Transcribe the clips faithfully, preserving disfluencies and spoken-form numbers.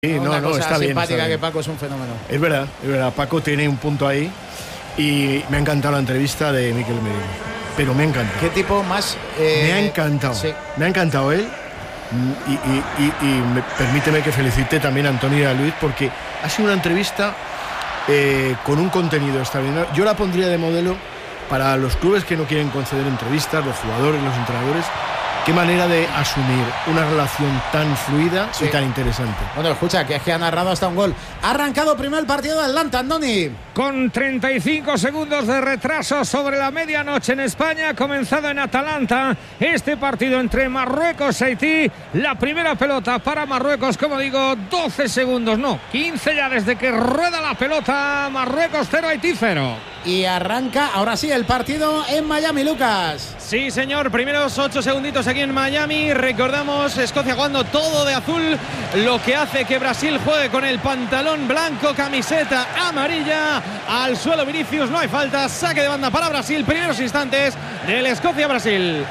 Sí, no, Una no, cosa está bien, simpática está bien. que Paco es un fenómeno. Es verdad, es verdad. Paco tiene un punto ahí y me ha encantado la entrevista de Miquel Merino. Pero me ha encantado. ¿Qué tipo más? Eh, me ha encantado. Sí. Me ha encantado él. Y, y, y, y me, permíteme que felicite también a Antonio y a Luis porque ha sido una entrevista eh, con un contenido extraordinario. Yo la pondría de modelo para los clubes que no quieren conceder entrevistas, los jugadores, los entrenadores. Qué manera de asumir una relación tan fluida sí. y tan interesante. Bueno, escucha, que es que ha narrado hasta un gol. Ha arrancado primero el partido de Atlanta, Andoni. Con treinta y cinco segundos de retraso sobre la medianoche en España, ha comenzado en Atalanta este partido entre Marruecos y Haití. La primera pelota para Marruecos, como digo, doce segundos, no, quince ya desde que rueda la pelota. Marruecos cero, Haití cero. Y arranca, ahora sí, el partido en Miami, Lucas. Sí, señor, primeros ocho segunditos aquí en Miami. Recordamos, Escocia jugando todo de azul, lo que hace que Brasil juegue con el pantalón blanco, camiseta amarilla. Al suelo Vinicius, no hay falta, saque de banda para Brasil. Primeros instantes del Escocia-Brasil.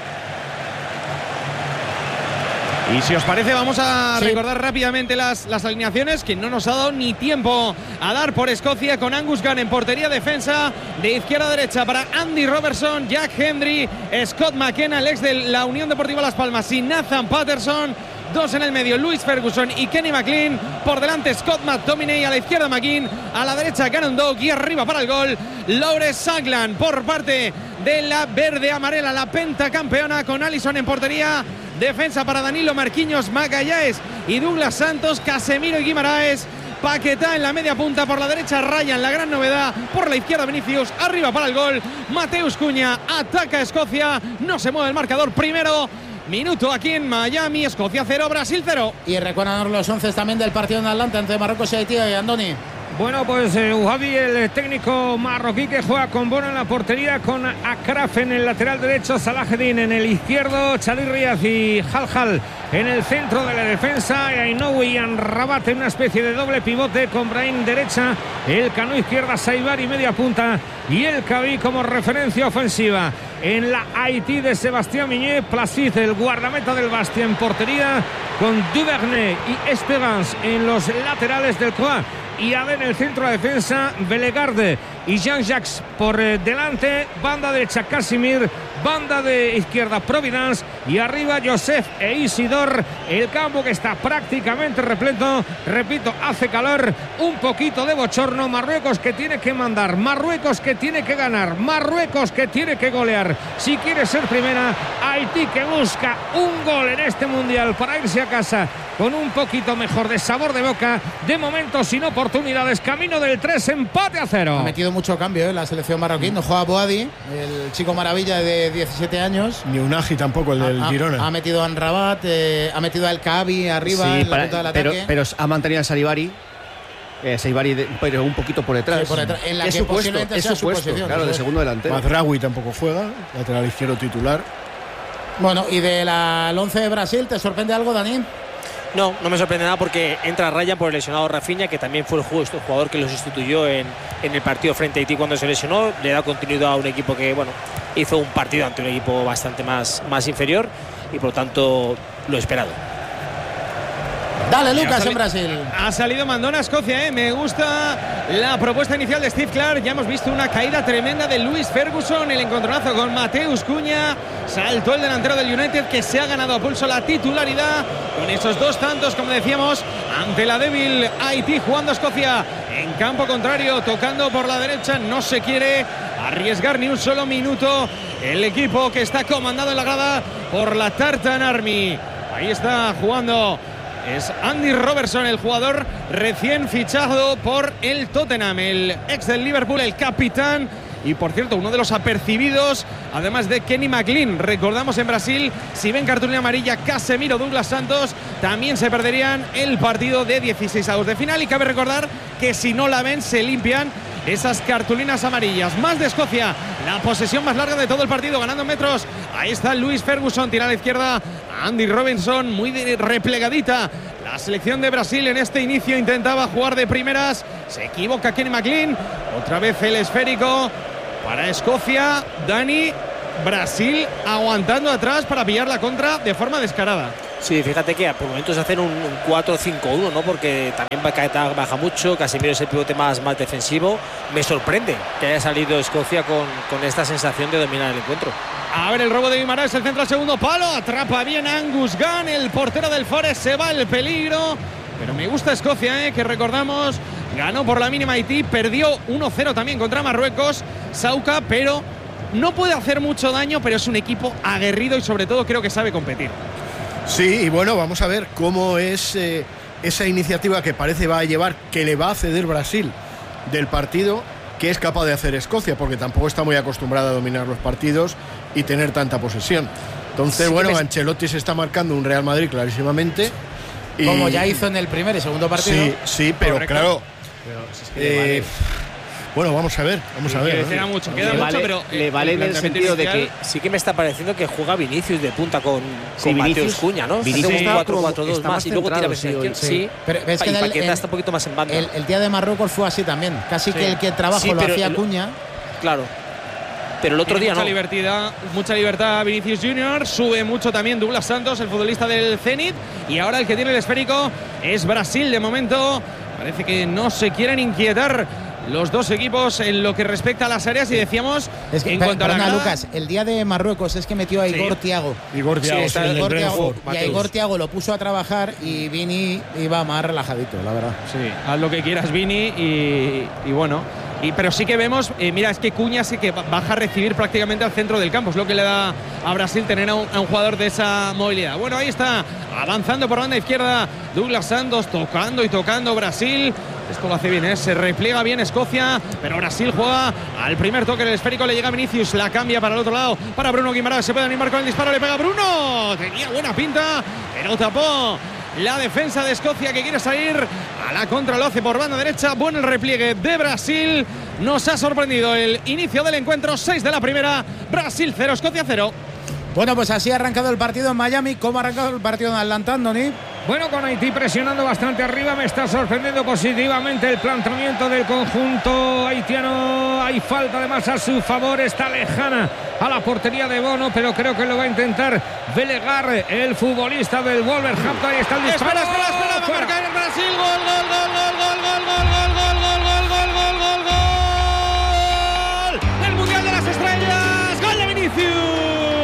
Y si os parece, vamos a sí. recordar rápidamente las, las alineaciones que no nos ha dado ni tiempo a dar por Escocia, con Angus Gunn en portería, defensa de izquierda a derecha para Andy Robertson, Jack Hendry, Scott McKenna, el ex de la Unión Deportiva Las Palmas, y Nathan Patterson. Dos en el medio, Louis Ferguson y Kenny McLean. Por delante, Scott McTominay. A la izquierda, McKean. A la derecha, Cannon Doak. Y arriba para el gol, Laure Saglan. Por parte de la verde-amarela, la pentacampeona, con Alisson en portería. Defensa para Danilo, Marquinhos, Magallanes y Douglas Santos. Casemiro y Guimaraes. Paquetá en la media punta. Por la derecha, Ryan, la gran novedad. Por la izquierda, Vinicius. Arriba para el gol, Mateus Cunha. Ataca a Escocia. No se mueve el marcador. Primero minuto aquí en Miami. Escocia cero, Brasil cero. Y recuerdan los once también del partido en Atlanta entre Marruecos y Haití, y Andoni. Bueno, pues eh, Javi, el técnico marroquí, que juega con Bono en la portería, con Akraf en el lateral derecho, Salaheddin en el izquierdo, Chalí Riaz y Haljal en el centro de la defensa, y Ainoui y Anrabat en una especie de doble pivote, con Brahim derecha, el Cano izquierda, Saibari media punta y el Cabi como referencia ofensiva. En la Haití de Sebastián Migné, Placid, el guardameta del Bastia, en portería, con Duvernay y Esperance en los laterales del Croix, y Ade en el centro de defensa, Belegarde y Jean-Jacques por eh, delante, banda derecha Casimir, banda de izquierda Providence, y arriba Joseph e Isidor. El campo que está prácticamente repleto, repito, hace calor, un poquito de bochorno. Marruecos que tiene que mandar, Marruecos que tiene que ganar, Marruecos que tiene que golear si quiere ser primera. Haití que busca un gol en este mundial para irse a casa con un poquito mejor de sabor de boca. De momento sin oportunidades, camino del tres, empate a cero. Ha metido mucho cambio en ¿eh? la selección marroquí. No juega Boadi, el chico maravilla de diecisiete años. Ni Unagi tampoco, el del ha, Girona. Ha, ha metido a Anrabat, eh, ha metido al Cabi arriba sí, en la para, punta del pero, ataque. Pero ha mantenido a Salibari. Eh, Salibari, de, pero un poquito por detrás. Sí, por detrás. En la es que su puesto, posiblemente es sea su su puesto, posición. claro, de segundo delantero. Mazraoui tampoco juega, lateral izquierdo titular. Bueno, y del once de Brasil, ¿te sorprende algo, Dani? No, no me sorprende nada, porque entra Ryan por el lesionado Rafinha, que también fue el jugador que lo sustituyó en, en el partido frente a Haití cuando se lesionó. Le da continuidad a un equipo que, bueno, hizo un partido ante un equipo bastante más, más inferior, y por lo tanto lo esperado. Dale, Lucas, en Brasil. Ha salido mandón a Escocia, ¿eh? Me gusta la propuesta inicial de Steve Clarke. Ya hemos visto una caída tremenda de Louis Ferguson. El encontronazo con Mateus Cunha. Saltó el delantero del United, que se ha ganado a pulso la titularidad con esos dos tantos, como decíamos, ante la débil Haití. Jugando Escocia en campo contrario, tocando por la derecha. No se quiere arriesgar ni un solo minuto el equipo que está comandado en la grada por la Tartan Army. Ahí está jugando. Es Andy Robertson, el jugador recién fichado por el Tottenham, el ex del Liverpool, el capitán. Y por cierto, uno de los apercibidos, además de Kenny McLean. Recordamos, en Brasil, si ven cartulina amarilla Casemiro, Douglas Santos, también se perderían el partido de dieciséis avos de final. Y cabe recordar que si no la ven, se limpian esas cartulinas amarillas. Más de Escocia, la posesión más larga de todo el partido, ganando metros. Ahí está Louis Ferguson, tira a la izquierda Andy Robertson, muy replegadita. La selección de Brasil en este inicio intentaba jugar de primeras, se equivoca Kenny McLean. Otra vez el esférico para Escocia. Dani, Brasil aguantando atrás para pillar la contra de forma descarada. Sí, fíjate que por momentos hacen un, un cuatro cinco uno, ¿no? Porque también Paquetá baja mucho, Casemiro es el pivote más, más defensivo. Me sorprende que haya salido Escocia con, con esta sensación de dominar el encuentro. A ver el robo de Guimaraes, el centro al segundo palo, atrapa bien Angus Gunn, el portero del Forest, se va el peligro. Pero me gusta Escocia, ¿eh? Que recordamos, ganó por la mínima Haití, perdió uno cero también contra Marruecos, Sauca, pero no puede hacer mucho daño, pero es un equipo aguerrido y sobre todo creo que sabe competir. Sí, y bueno, vamos a ver cómo es eh, esa iniciativa que parece va a llevar, que le va a ceder Brasil del partido, que es capaz de hacer Escocia, porque tampoco está muy acostumbrada a dominar los partidos y tener tanta posesión. Entonces, sí, bueno, me... Ancelotti se está marcando un Real Madrid clarísimamente. Y... Como ya hizo en el primer y segundo partido. Sí, sí, pero Correcto. claro. Pero si es que eh, Bueno, vamos a ver, vamos sí, a ver. ¿no? Queda mucho, queda le mucho, vale, pero le vale en el sentido inicial... de que sí que me está pareciendo que juega Vinicius de punta con, sí, con Mateus Cunha, ¿no? Vinicius sí, está cuatro cuatro dos más, más y luego tira sí, sí, sí. Pero es que y el, Paquetá el, está un poquito más en banda. El, el día de Marruecos fue así también, casi sí. que el que trabajo sí, lo hacía el, Cunha. Claro. Pero el otro Tiene día mucha no. Libertad, mucha libertad Vinicius Junior, sube mucho también Douglas Santos, el futbolista del Zenit, y ahora el que tiene el esférico es Brasil. De momento parece que no se quieren inquietar los dos equipos en lo que respecta a las áreas, y decíamos es que, en per, cuanto perdona, a la Lucas, el día de Marruecos es que metió a Igor sí. Thiago. Igor Thiago, sí, sí, Igor Thiago y a Igor Thiago lo puso a trabajar y Vini iba más relajadito, la verdad. Sí, haz lo que quieras, Vini, y, y bueno. Y, pero sí que vemos, eh, mira, es que Cunha sí que baja a recibir prácticamente al centro del campo. Es lo que le da a Brasil tener a un, a un jugador de esa movilidad. Bueno, ahí está, avanzando por banda izquierda Douglas Santos, tocando y tocando Brasil. Esto lo hace bien, ¿eh? Se repliega bien Escocia, pero Brasil juega al primer toque del esférico, le llega Vinicius, la cambia para el otro lado, para Bruno Guimaraes, se puede animar con el disparo, le pega Bruno, tenía buena pinta, pero tapó la defensa de Escocia, que quiere salir a la contra, lo hace por banda derecha. Bueno el repliegue de Brasil, nos ha sorprendido el inicio del encuentro, seis de la primera, Brasil cero, Escocia cero. Bueno, pues así ha arrancado el partido en Miami. ¿Cómo ha arrancado el partido en Atlanta, Andoni? Bueno, con Haití presionando bastante arriba, me está sorprendiendo positivamente el planteamiento del conjunto haitiano. Hay falta además a su favor, está lejana a la portería de Bono, pero creo que lo va a intentar Belegar, el futbolista del Wolverhampton. Ahí está el disparo. Espera, espera, espera, va a marcar el Brasil. Gol, gol, gol, gol, gol, gol, gol, gol, gol, gol, gol, gol, gol, gol. El Mundial de las Estrellas. Gol de Vinicius.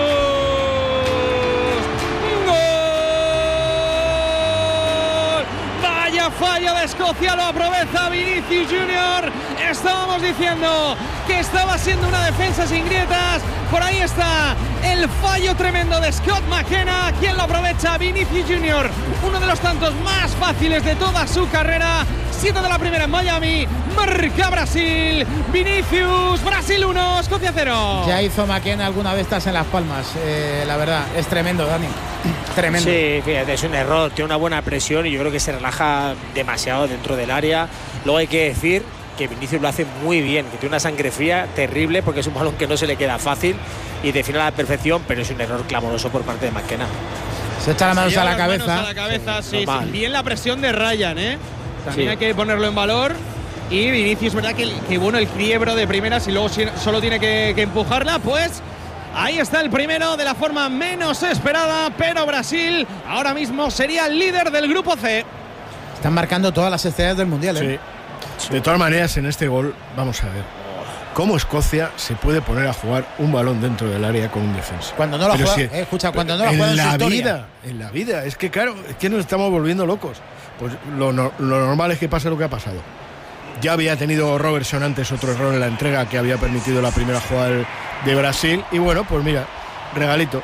Fallo de Escocia, lo aprovecha Vinicius Junior. Estábamos diciendo que estaba siendo una defensa sin grietas. Por ahí está el fallo tremendo de Scott McKenna. ¿Quién lo aprovecha? Vinicius Junior, uno de los tantos más fáciles de toda su carrera. Siete de la primera en Miami. Marca Brasil. Vinicius, Brasil uno, Escocia cero. Ya hizo McKenna alguna de estas en Las Palmas. Eh, la verdad, es tremendo, Dani. Tremendo. Sí, fíjate, es un error, tiene una buena presión y yo creo que se relaja demasiado dentro del área. Luego hay que decir que Vinicius lo hace muy bien, que tiene una sangre fría terrible, porque es un balón que no se le queda fácil y define a la perfección, pero es un error clamoroso por parte de McKenna. Se echa las manos se a la las cabeza. Manos a la cabeza, sí, sí. Bien la presión de Ryan, ¿eh? También sí. Hay que ponerlo en valor. Y Vinicius, verdad que, que bueno el quiebro de primeras y luego solo tiene que, que empujarla, pues. Ahí está el primero de la forma menos esperada, pero Brasil ahora mismo sería el líder del grupo C. Están marcando todas las estrellas del Mundial, ¿eh? Sí. De todas maneras, en este gol, vamos a ver cómo Escocia se puede poner a jugar un balón dentro del área con un defensa. Cuando no lo juega, si, eh, escucha, cuando no lo juega en, en su la vida, vida, en la vida, es que claro, es que nos estamos volviendo locos. Pues lo, lo normal es que pase lo que ha pasado. Ya había tenido Robertson antes otro error en la entrega que había permitido la primera jugada de Brasil. Y bueno, pues mira, regalito.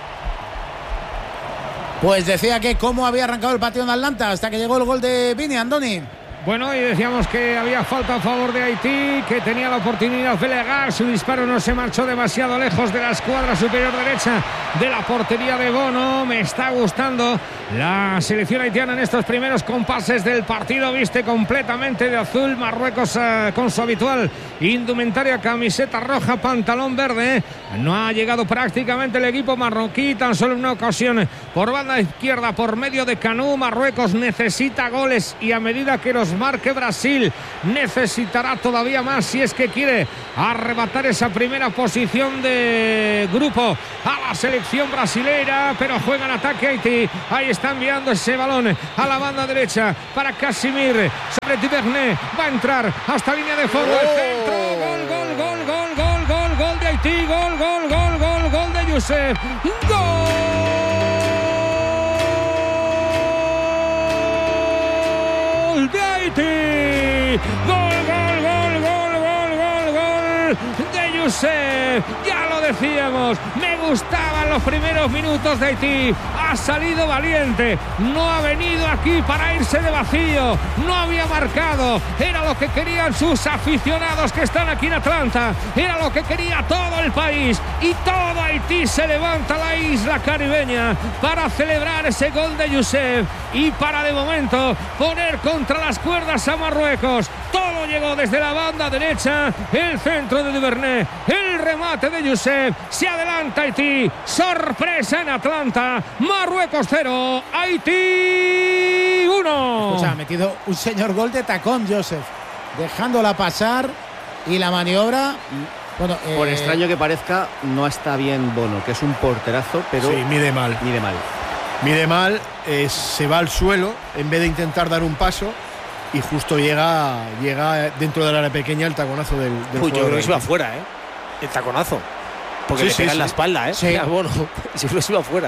Pues decía que cómo había arrancado el partido en Atlanta hasta que llegó el gol de Vini, Andoni. Bueno, y decíamos que había falta a favor de Haití, que tenía la oportunidad de Belegar. Su disparo no se marchó demasiado lejos de la escuadra superior derecha de la portería de Bono. Me está gustando la selección haitiana en estos primeros compases del partido. Viste completamente de azul. Marruecos uh, con su habitual indumentaria, camiseta roja, pantalón verde. No ha llegado prácticamente el equipo marroquí, tan solo en una ocasión por banda izquierda, por medio de Canú. Marruecos necesita goles y a medida que los desmarque Brasil. Necesitará todavía más si es que quiere arrebatar esa primera posición de grupo a la selección brasileña, pero juega en ataque Haití. Ahí está enviando ese balón a la banda derecha para Casimir sobre Duvernay. Va a entrar hasta línea de fondo. El centro. Gol, gol, gol, gol, gol, gol, gol de Haití. Gol, gol, gol, gol, gol de Youssef. Gol. De Haití, gol, gol, gol, gol, gol, gol, gol de Youssef. Ya lo decíamos, me gustaban los primeros minutos de Haití. Ha salido valiente, no ha venido aquí para irse de vacío, no había marcado, era lo que querían sus aficionados que están aquí en Atlanta, era lo que quería todo el país, y todo Haití se levanta a la isla caribeña para celebrar ese gol de Youssef y para de momento poner contra las cuerdas a Marruecos. Todo llegó desde la banda derecha, el centro de Duvernay, el remate de Youssef, se adelanta Haití, sorpresa en Atlanta, Marruecos cero, Haití uno. O sea, ha metido un señor gol de tacón Youssef, dejándola pasar, y la maniobra, bueno, por eh, extraño que parezca, no está bien Bono, que es un porterazo, pero sí, mide mal. Mide mal. Mide mal, eh, se va al suelo en vez de intentar dar un paso, y justo llega llega dentro del área pequeña el taconazo del, del Uy, yo creo que se iba Haití. afuera, ¿eh? El taconazo. Porque Sí, le sí, pega en sí. la espalda, ¿eh? Sí. Bueno, si no se iba afuera.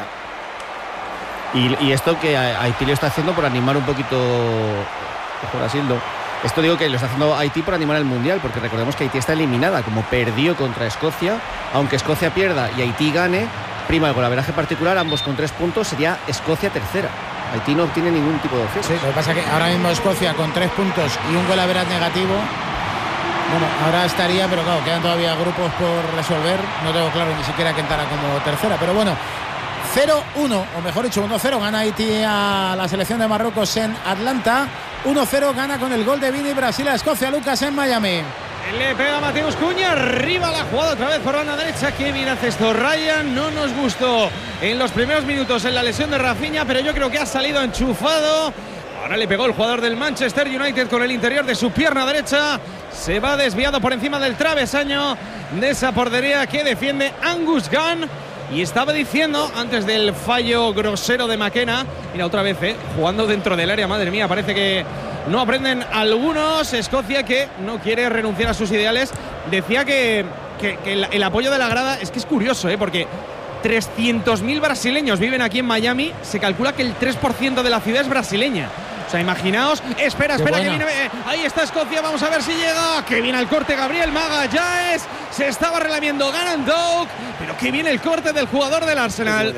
Y, y esto que Haití lo está haciendo por animar un poquito ojo, Brasildo. Esto digo que lo está haciendo Haití por animar el Mundial, porque recordemos que Haití está eliminada, como perdió contra Escocia. Aunque Escocia pierda y Haití gane, prima el golaveraje particular, ambos con tres puntos, sería Escocia tercera. Haití no obtiene ningún tipo de opción. sí, lo que pasa es que ahora mismo Escocia con tres puntos y un golaveraje negativo, bueno, ahora estaría, pero claro, quedan todavía grupos por resolver. No tengo claro ni siquiera que entrara como tercera, pero bueno, cero uno, o mejor dicho, uno cero gana Haití a la selección de Marruecos en Atlanta. uno cero gana con el gol de Vini Brasil a Escocia, Lucas, en Miami. Le pega Mateus Cunha, arriba la jugada otra vez por banda derecha. Qué bien hace esto Ryan, no nos gustó en los primeros minutos en la lesión de Rafinha, pero yo creo que ha salido enchufado. Ahora le pegó el jugador del Manchester United con el interior de su pierna derecha. Se va desviado por encima del travesaño de esa portería que defiende Angus Gunn. Y estaba diciendo antes del fallo grosero de McKenna, mira otra vez, ¿eh? Jugando dentro del área, madre mía, parece que no aprenden algunos. Escocia, que no quiere renunciar a sus ideales, decía que, que, que el, el apoyo de la grada es que es curioso, ¿eh? Porque trescientos mil brasileños viven aquí en Miami, se calcula que el tres por ciento de la ciudad es brasileña. O sea, imaginaos, espera, espera, que viene, eh, ahí está Escocia, vamos a ver si llega, que viene el corte Gabriel Magallanes, se estaba relamiendo Gannon Doak, pero que viene el corte del jugador del Arsenal.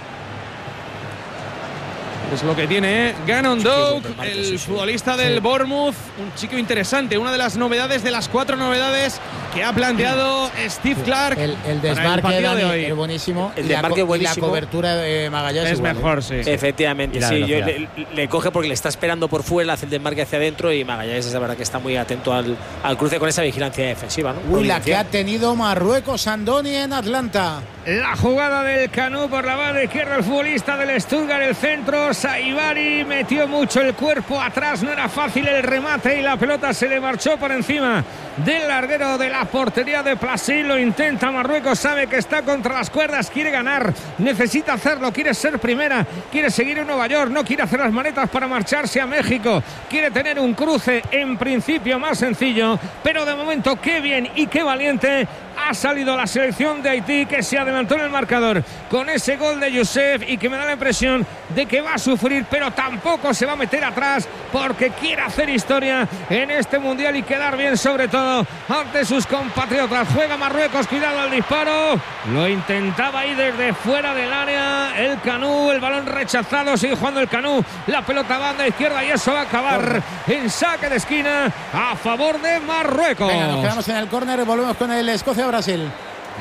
Es lo que tiene ¿eh? Gannon Doak, el sí, sí. futbolista del sí. Bournemouth, un chico interesante, una de las novedades, de las cuatro novedades que ha planteado Steve Clark. El, el desmarque el de hoy. Es buenísimo. El y desmarque la, buenísimo. Y la cobertura de Magallanes es igual, mejor, ¿eh? sí. Efectivamente, sí. Yo, le, le coge porque le está esperando por fuera, hace el desmarque hacia adentro, y Magallanes es la verdad que está muy atento al, al cruce con esa vigilancia defensiva, ¿no? Uy, la que ha tenido Marruecos, Andoni, en Atlanta. La jugada del Canú por la banda izquierda, el futbolista del Stuttgart, el centro, Saibari metió mucho el cuerpo atrás, no era fácil el remate y la pelota se le marchó por encima del larguero de la portería de Plasil. Lo intenta Marruecos, sabe que está contra las cuerdas, quiere ganar, necesita hacerlo, quiere ser primera, quiere seguir en Nueva York, no quiere hacer las maletas para marcharse a México, quiere tener un cruce en principio más sencillo, pero de momento qué bien y qué valiente ha salido la selección de Haití, que se adelantó en el marcador con ese gol de Youssef y que me da la impresión de que va a sufrir, pero tampoco se va a meter atrás porque quiere hacer historia en este mundial y quedar bien, sobre todo ante sus compatriotas. Juega Marruecos, cuidado al disparo, lo intentaba ahí desde fuera del área el Canú, el balón rechazado, sigue jugando el Canú, la pelota banda izquierda y eso va a acabar en saque de esquina a favor de Marruecos. Venga, nos quedamos en el córner, volvemos con el Escocia-Brasil.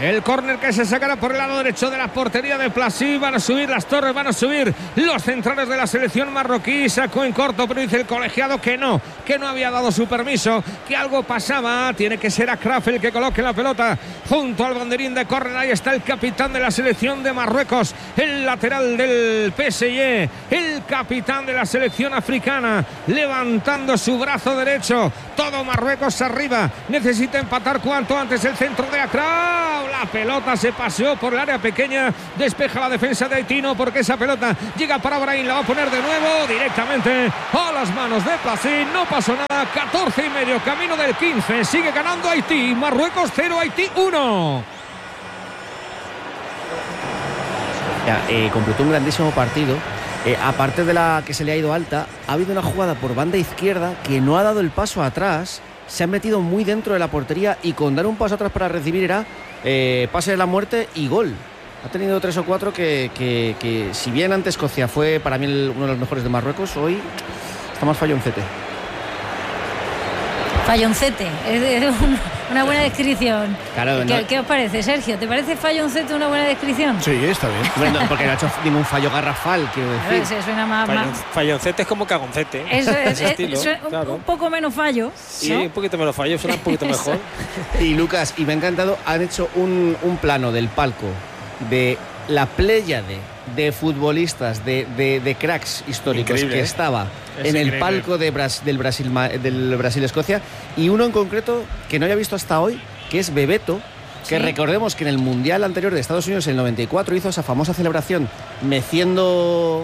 El córner que se sacará por el lado derecho de la portería de Plasí. Van a subir las torres, van a subir los centrales de la selección marroquí. Sacó en corto, pero dice el colegiado que no, que no había dado su permiso, que algo pasaba. Tiene que ser Akraf el que coloque la pelota junto al banderín de córner. Ahí está el capitán de la selección de Marruecos, el lateral del P S G, el capitán de la selección africana, levantando su brazo derecho. Todo Marruecos arriba. Necesita empatar cuanto antes. El centro de Akraf. La pelota se paseó por el área pequeña. Despeja la defensa de Haití, no, porque esa pelota llega para Brahim. La va a poner de nuevo directamente a las manos de Plasí. No pasó nada. catorce y medio, camino del quince. Sigue ganando Haití. Marruecos cero, Haití uno. Ya, eh, completó un grandísimo partido. Eh, aparte de la que se le ha ido alta, ha habido una jugada por banda izquierda que no ha dado el paso atrás. Se han metido muy dentro de la portería y con dar un paso atrás para recibir era eh, pase de la muerte y gol. Ha tenido tres o cuatro que, que, que si bien ante Escocia fue para mí el, uno de los mejores de Marruecos, hoy está más falloncete. Falloncete, es, es un, una buena descripción. Claro, ¿Qué, no, ¿Qué os parece, Sergio? ¿Te parece falloncete una buena descripción? Sí, está bien. bueno, porque no ha hecho ningún fallo garrafal, quiero decir. Claro, suena más, Fallon, más... falloncete es como cagoncete. Eso es, Ese es, estilo, suena un, claro. un poco menos fallo. Sí, ¿no? un poquito menos fallo, suena un poquito mejor. Y Lucas, y me ha encantado, han hecho un, un plano del palco de la pléyade de futbolistas, de, de, de cracks históricos Increíble, que ¿eh? estaba Es en el increíble. palco de Bras, del Brasil del Brasil-Escocia, y uno en concreto que no había visto hasta hoy, que es Bebeto, que Sí. recordemos que en el Mundial anterior de Estados Unidos en el noventa y cuatro hizo esa famosa celebración meciendo,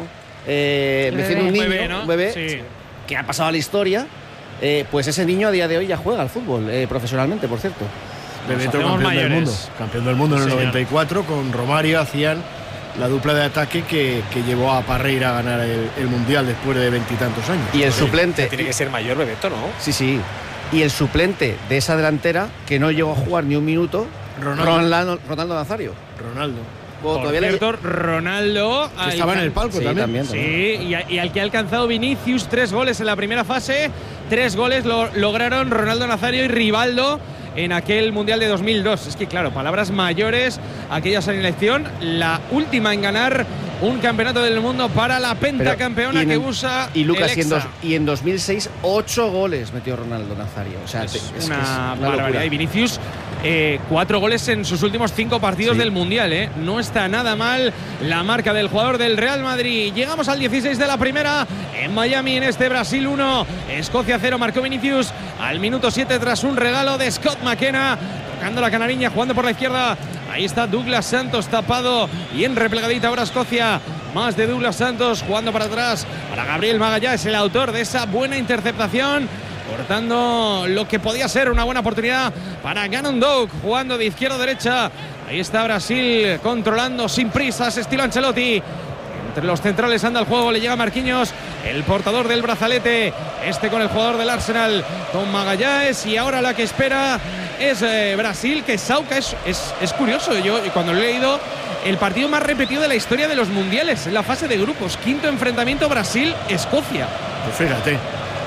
eh, El meciendo bebé. un niño, Un bebé, ¿no? un bebé Sí. que ha pasado a la historia. Eh, pues ese niño a día de hoy ya juega al fútbol, eh, profesionalmente, por cierto. Bebeto, hacemos campeón del mayores. mundo. Campeón del mundo en el Sí, señor. noventa y cuatro, con Romario hacían la dupla de ataque que, que llevó a Parreira a ganar el, el Mundial después de veintitantos años. Y el Sí, suplente. Tiene que ser mayor Bebeto, ¿no? Sí, sí. Y el suplente de esa delantera, que no llegó a jugar ni un minuto, Ronaldo. Ronaldo, Ronaldo Nazario. Ronaldo. Bueno, Por todavía le- cierto, Ronaldo Que estaba en el palco Sí, también. también, también. Sí, y, a- y al que ha alcanzado Vinicius, tres goles en la primera fase, tres goles lo lograron Ronaldo Nazario y Rivaldo en aquel Mundial de dos mil dos. Es que claro, palabras mayores, aquella selección, la última en ganar un campeonato del mundo para la Pero- pentacampeona y en que el- usa Y Lucas, el y en, dos- Exa. y en dos mil seis, ocho goles metió Ronaldo Nazario. O sea, Es te- es que es una una barbaridad. locura. Y Vinicius, eh, cuatro goles en sus últimos cinco partidos Sí. del Mundial. Eh. No está nada mal la marca del jugador del Real Madrid. Llegamos al dieciséis de la primera en Miami, en este Brasil uno, Escocia cero. Marcó Vinicius al minuto siete tras un regalo de Scott McKenna. Tocando la canariña, jugando por la izquierda. Ahí está Douglas Santos tapado y en replegadita ahora Escocia. Más de Douglas Santos jugando para atrás para Gabriel Magallanes, el autor de esa buena interceptación, cortando lo que podía ser una buena oportunidad para Gannon Doug, jugando de izquierda a derecha. Ahí está Brasil controlando sin prisas, estilo Ancelotti. Entre los centrales anda el juego, le llega Marquinhos, el portador del brazalete, este con el jugador del Arsenal, con Magallanes, y ahora la que espera es eh, Brasil, que Sauca es, es, es curioso. Yo cuando lo he leído, el partido más repetido de la historia de los mundiales, en la fase de grupos, quinto enfrentamiento Brasil-Escocia. Pues fíjate.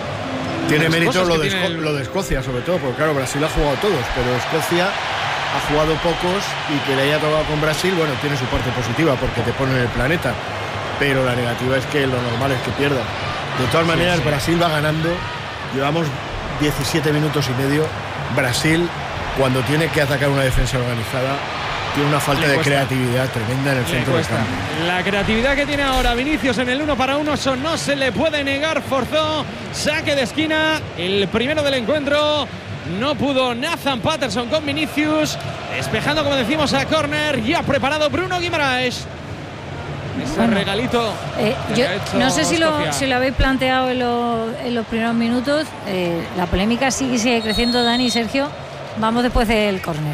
Tiene Las mérito cosas lo que de, tiene Esco- el- lo de Escocia, sobre todo, porque claro, Brasil ha jugado todos, pero Escocia ha jugado pocos y que le haya tocado con Brasil, bueno, tiene su parte positiva porque te pone en el planeta, pero la negativa es que lo normal es que pierda. De todas maneras, sí. Brasil va ganando, llevamos diecisiete minutos y medio. Brasil, cuando tiene que atacar una defensa organizada, tiene una falta Le de cuesta. creatividad tremenda en el Le centro del cuesta. campo. La creatividad que tiene ahora Vinicius en el uno para uno, eso no se le puede negar. Forzó, saque de esquina, el primero del encuentro. No pudo Nathan Patterson con Vinicius, despejando, como decimos, a córner. Ya preparado Bruno Guimaraes. Ese Bueno, regalito. Eh, que yo ha hecho no sé si lo, Escocia. si lo habéis planteado en, los- en los primeros minutos. Eh, la polémica sigue, sigue creciendo, Dani y Sergio. Vamos después del córner.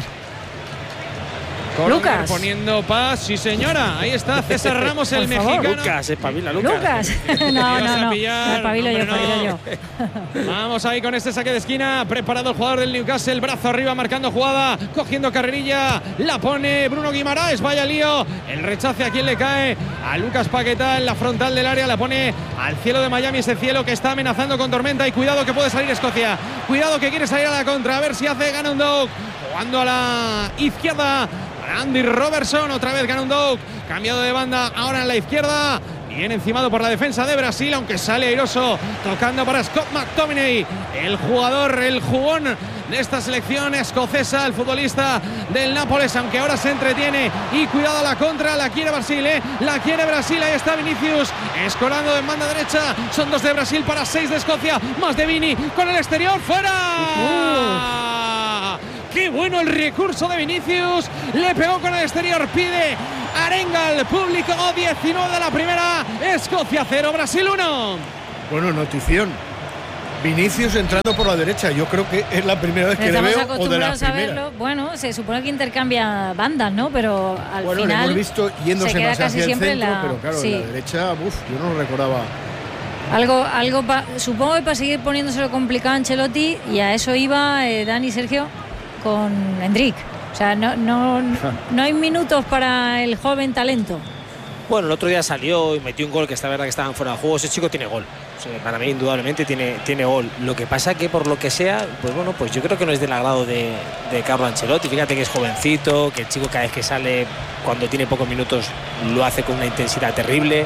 Córner Lucas. poniendo paz, sí señora. Ahí está César Ramos, el Por favor. mexicano. Lucas, espabila, Lucas. Lucas. No, ibas no, a no. pillar, No, espabilo yo, hombre, no. espabilo yo. Vamos ahí con este saque de esquina. Preparado el jugador del Newcastle. Brazo arriba, marcando jugada. Cogiendo carrerilla. La pone Bruno Guimaraes. Vaya lío. El rechace a quien le cae. A Lucas Paquetá en la frontal del área. La pone al cielo de Miami. Ese cielo que está amenazando con tormenta. Y cuidado que puede salir Escocia. Cuidado que quiere salir a la contra. A ver si hace Gannon Doug. Jugando a la izquierda Andy Robertson, otra vez Ganondouc, cambiado de banda ahora en la izquierda. Bien encimado por la defensa de Brasil, aunque sale airoso, tocando para Scott McTominay, el jugador, el jugón de esta selección escocesa, el futbolista del Nápoles, aunque ahora se entretiene. Y cuidado a la contra, la quiere Brasil, ¿eh? La quiere Brasil, ahí está Vinicius, escorando en banda derecha. Son dos de Brasil para seis de Escocia, más de Vini, con el exterior, ¡fuera! Uh-huh. ¡Qué bueno el recurso de Vinicius! Le pegó con el exterior, pide arenga al público. diecinueve de la primera, Escocia cero, Brasil uno. Bueno, notición. Vinicius entrando por la derecha. Yo creo que es la primera vez que le veo, o de la primera. Verlo. Bueno, se supone que intercambia bandas, ¿no? Pero al bueno, final lo hemos visto yéndose más hacia el centro, la... pero claro, sí. en la derecha, uf, yo no lo recordaba. Algo, algo pa... supongo que para seguir poniéndoselo complicado a Ancelotti, y a eso iba eh, Dani Sergio con Endrick. O sea, no, no, no hay minutos para el joven talento. Bueno, el otro día salió y metió un gol, que está verdad que estaban fuera de juego. Ese chico tiene gol. O sea, para mí, indudablemente, tiene, tiene gol. Lo que pasa que, por lo que sea, pues bueno, pues yo creo que no es del agrado de, de Carlo Ancelotti. Fíjate que es jovencito, que el chico cada vez que sale, cuando tiene pocos minutos, lo hace con una intensidad terrible.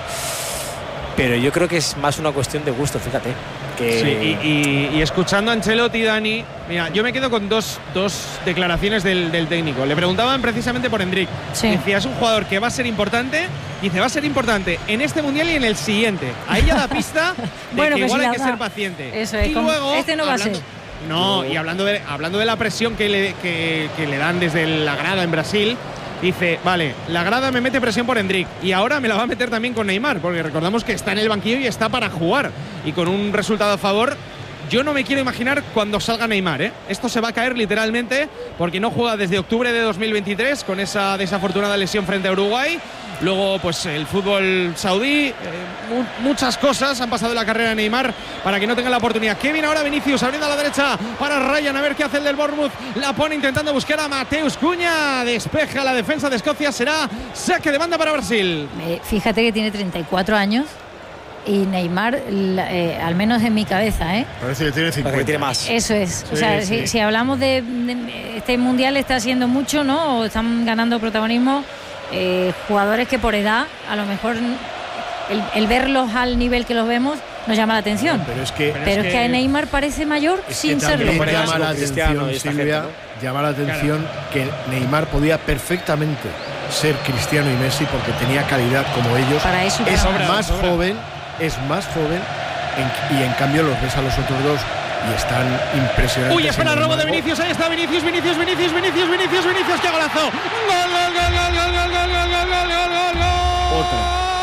Pero yo creo que es más una cuestión de gusto, fíjate. Que... Sí, y, y, y escuchando a Ancelotti, Dani, mira, yo me quedo con dos, dos declaraciones del, del técnico. Le preguntaban precisamente por Endrick. Sí. Decía, es un jugador que va a ser importante. Dice, va a ser importante en este mundial y en el siguiente. Ahí ya da pista de bueno, que que igual sí hay que da. ser paciente. Eso es, y como luego, este no va hablando, a ser. No, y hablando de, hablando de la presión que le, que, que le dan desde la grada en Brasil, dice, vale, la grada me mete presión por Endrick y ahora me la va a meter también con Neymar, porque recordamos que está en el banquillo y está para jugar. Y con un resultado a favor, yo no me quiero imaginar cuando salga Neymar, ¿eh? Esto se va a caer literalmente, porque no juega desde octubre de dos mil veintitrés con esa desafortunada lesión frente a Uruguay. Luego, pues el fútbol saudí, eh, mu muchas cosas han pasado en la carrera de Neymar para que no tenga la oportunidad. Kevin ahora Vinicius abriendo a la derecha para Ryan, a ver qué hace el del Bournemouth. La pone intentando buscar a Mateus Cunha, despeja la defensa de Escocia, será saque de banda para Brasil. Eh, fíjate que tiene treinta y cuatro años y Neymar, la, eh, al menos en mi cabeza, ¿eh? Parece que tiene cincuenta. Que tiene más. Eso es. Sí, o sea, sí. si, si hablamos de, de este mundial, está haciendo mucho, ¿no? O están ganando protagonismo. Eh, jugadores que por edad, a lo mejor el, el verlos al nivel que los vemos nos llama la atención. No, pero es que, pero, pero es que, que Neymar parece mayor es sin que serlo. También llama la atención, y esta Silvia, gente, ¿no? llama la atención claro. que Neymar podía perfectamente ser Cristiano y Messi porque tenía calidad como ellos. Para eso es sobra, más sobra. joven, es más joven en, y en cambio los ves a los otros dos y están impresionantes. Uy, espera, robo de Vinicius, ahí está Vinicius, Vinicius, Vinicius, Vinicius, Vinicius, Vinicius, qué golazo. Gol, gol, gol, gol, gol, gol, gol, gol, gol, gol, gol, gol. Otra.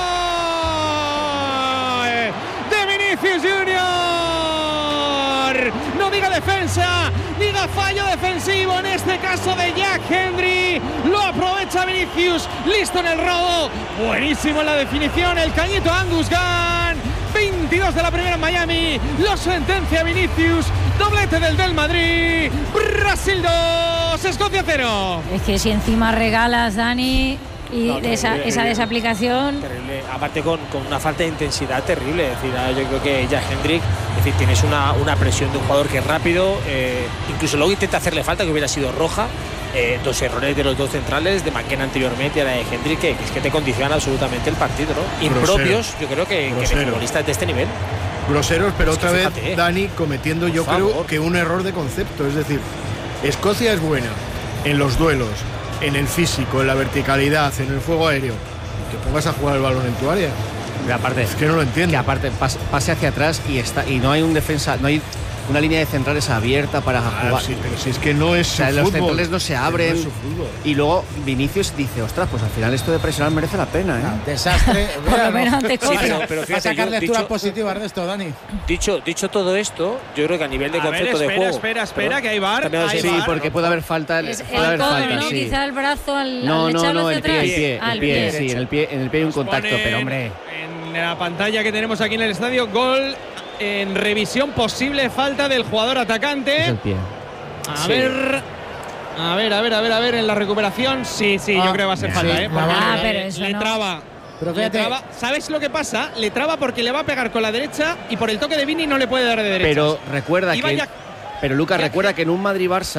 De Vinicius Junior. No diga defensa, diga fallo defensivo, en este caso de Jack Hendry. Lo aprovecha Vinicius, listo en el robo. Buenísimo en la definición, el cañito Angus Gunn. veintidós de la primera en Miami, lo sentencia Vinicius, doblete del del Madrid, Brasil dos, Escocia cero. Es que si encima regalas, Dani, y No, de esa, terrible, esa terrible. desaplicación. Terrible. Aparte con, con una falta de intensidad terrible. Es decir, yo creo que Jack Hendrick, es decir, tienes una, una presión de un jugador que es rápido, eh, incluso luego intenta hacerle falta, que hubiera sido roja. Eh, dos errores de los dos centrales, de McKenna anteriormente y ahora de Hendrick, que, que es que te condicionan absolutamente el partido, ¿no? Impropios, yo creo que, que de futbolistas de este nivel. Groseros, pero Es otra que vez fíjate, eh. Dani cometiendo yo Por creo favor. que un error de concepto. Es decir, Escocia es buena en los duelos, en el físico, en la verticalidad, en el juego aéreo. Que pongas a jugar el balón en tu área. Y aparte, Es que no lo entiendo. que aparte pase, pase hacia atrás y está y no hay un defensa, no hay una línea de centrales abierta para Ah, jugar. sí, pero si es que no es O sea, su los fútbol. centrales no se abren. No es su fútbol. Y luego Vinicius dice, ostras, pues al final esto de presionar merece la pena, ¿eh? Desastre. Por lo menos ante Sí, Escocia. pero, pero Va a fíjate, sacar yo, lecturas dicho, positivas de esto, Dani. dicho, dicho todo esto, yo creo que a nivel de A ver, concepto espera, de juego. espera, espera, Perdón, que hay VAR, cambiado de hay Sí, sitio. VAR. porque puede haber falta, Es puede haber el codo, falta, ¿no? sí. Quizá el brazo al, No, al no, echarlo no, hacia el pie, atrás. el pie, Ah, el pie, sí, en el pie, en el pie hay un Nos contacto, ponen pero hombre. En la pantalla que tenemos aquí en el estadio, gol en revisión, posible falta del jugador atacante. Es el pie. A Sí. ver. A ver, a ver, a ver, a ver, en la recuperación. Sí, sí, Ah, yo creo que va a ser sí, falta, sí, ¿eh? la Porque va- Ah, le- pero eso le no. traba. Pero Le fíjate, traba. ¿Sabes lo que pasa? Le traba porque le va a pegar con la derecha y por el toque de Vini no le puede dar de derecha. Pero recuerda Iba que ya- Pero Lucas, ya- recuerda que en un Madrid-Barça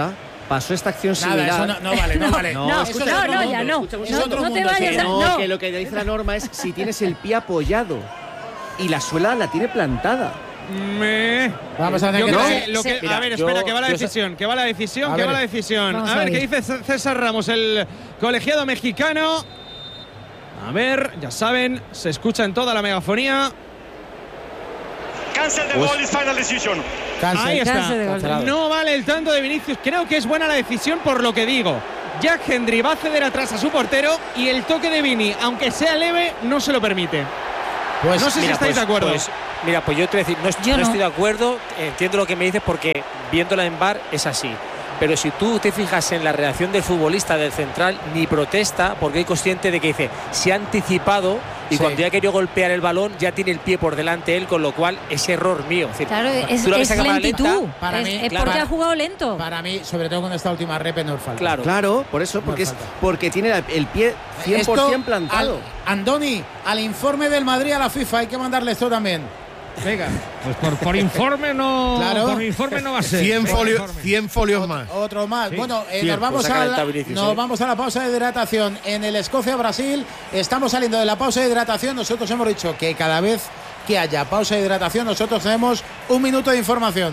pasó esta acción Nada, similar. eso no, no vale, no vale. No, No, escucha, no, escucha, no, escucha, ya no. escucha, No, escucha, otro no te mundo, vayas Que a... no, No. que lo que dice la norma es si tienes el pie apoyado y la suela la tiene plantada. Me... Vamos a tener Yo que creo traer- que lo que- Mira, a ver, yo- espera, que va la yo- decisión, que va la decisión, A que ver. va la decisión. Vamos A a ver, ver. ¿qué dice César Ramos, el colegiado mexicano? A ver, ya saben, se escucha en toda la megafonía. Cancel the Pues- ball is final decision. Cancel. Ahí está. Cancel de gol. Cancelado. No vale el tanto de Vinicius. Creo que es buena la decisión por lo que digo. Jack Hendry va a ceder atrás a su portero y el toque de Vini, aunque sea leve, no se lo permite. Pues No sé si Mira, estáis pues- de acuerdo. pues, mira, pues yo te voy a decir, no, est- Yo no no. estoy de acuerdo, entiendo lo que me dices porque viéndola en V A R es así. Pero si tú te fijas en la reacción del futbolista del central, ni protesta porque es consciente de que dice, se ha anticipado y Sí. cuando ya ha querido golpear el balón ya tiene el pie por delante él, con lo cual es error mío. Es decir, Claro, es, tú la ves es a cámara lentitud. lenta, Para es mí, es claro. porque ha jugado lento. para mí, sobre todo con esta última rep, no es falta. Claro. Claro, por eso, porque, es, falta. porque tiene la- el pie cien por ciento Esto, plantado. al- Andoni, al informe del Madrid a la FIFA hay que mandarle esto también. Venga. Pues por, por informe no Claro. por informe no va a ser. cien, Por folio- informe. cien folios más. Otro más. Sí. Bueno, eh, Sí, nos, vamos pues ha a calentado la, Vinicius, nos ¿eh? vamos a la pausa de hidratación en el Escocia-Brasil. Estamos saliendo de la pausa de hidratación. Nosotros hemos dicho que cada vez que haya pausa de hidratación, nosotros tenemos un minuto de información.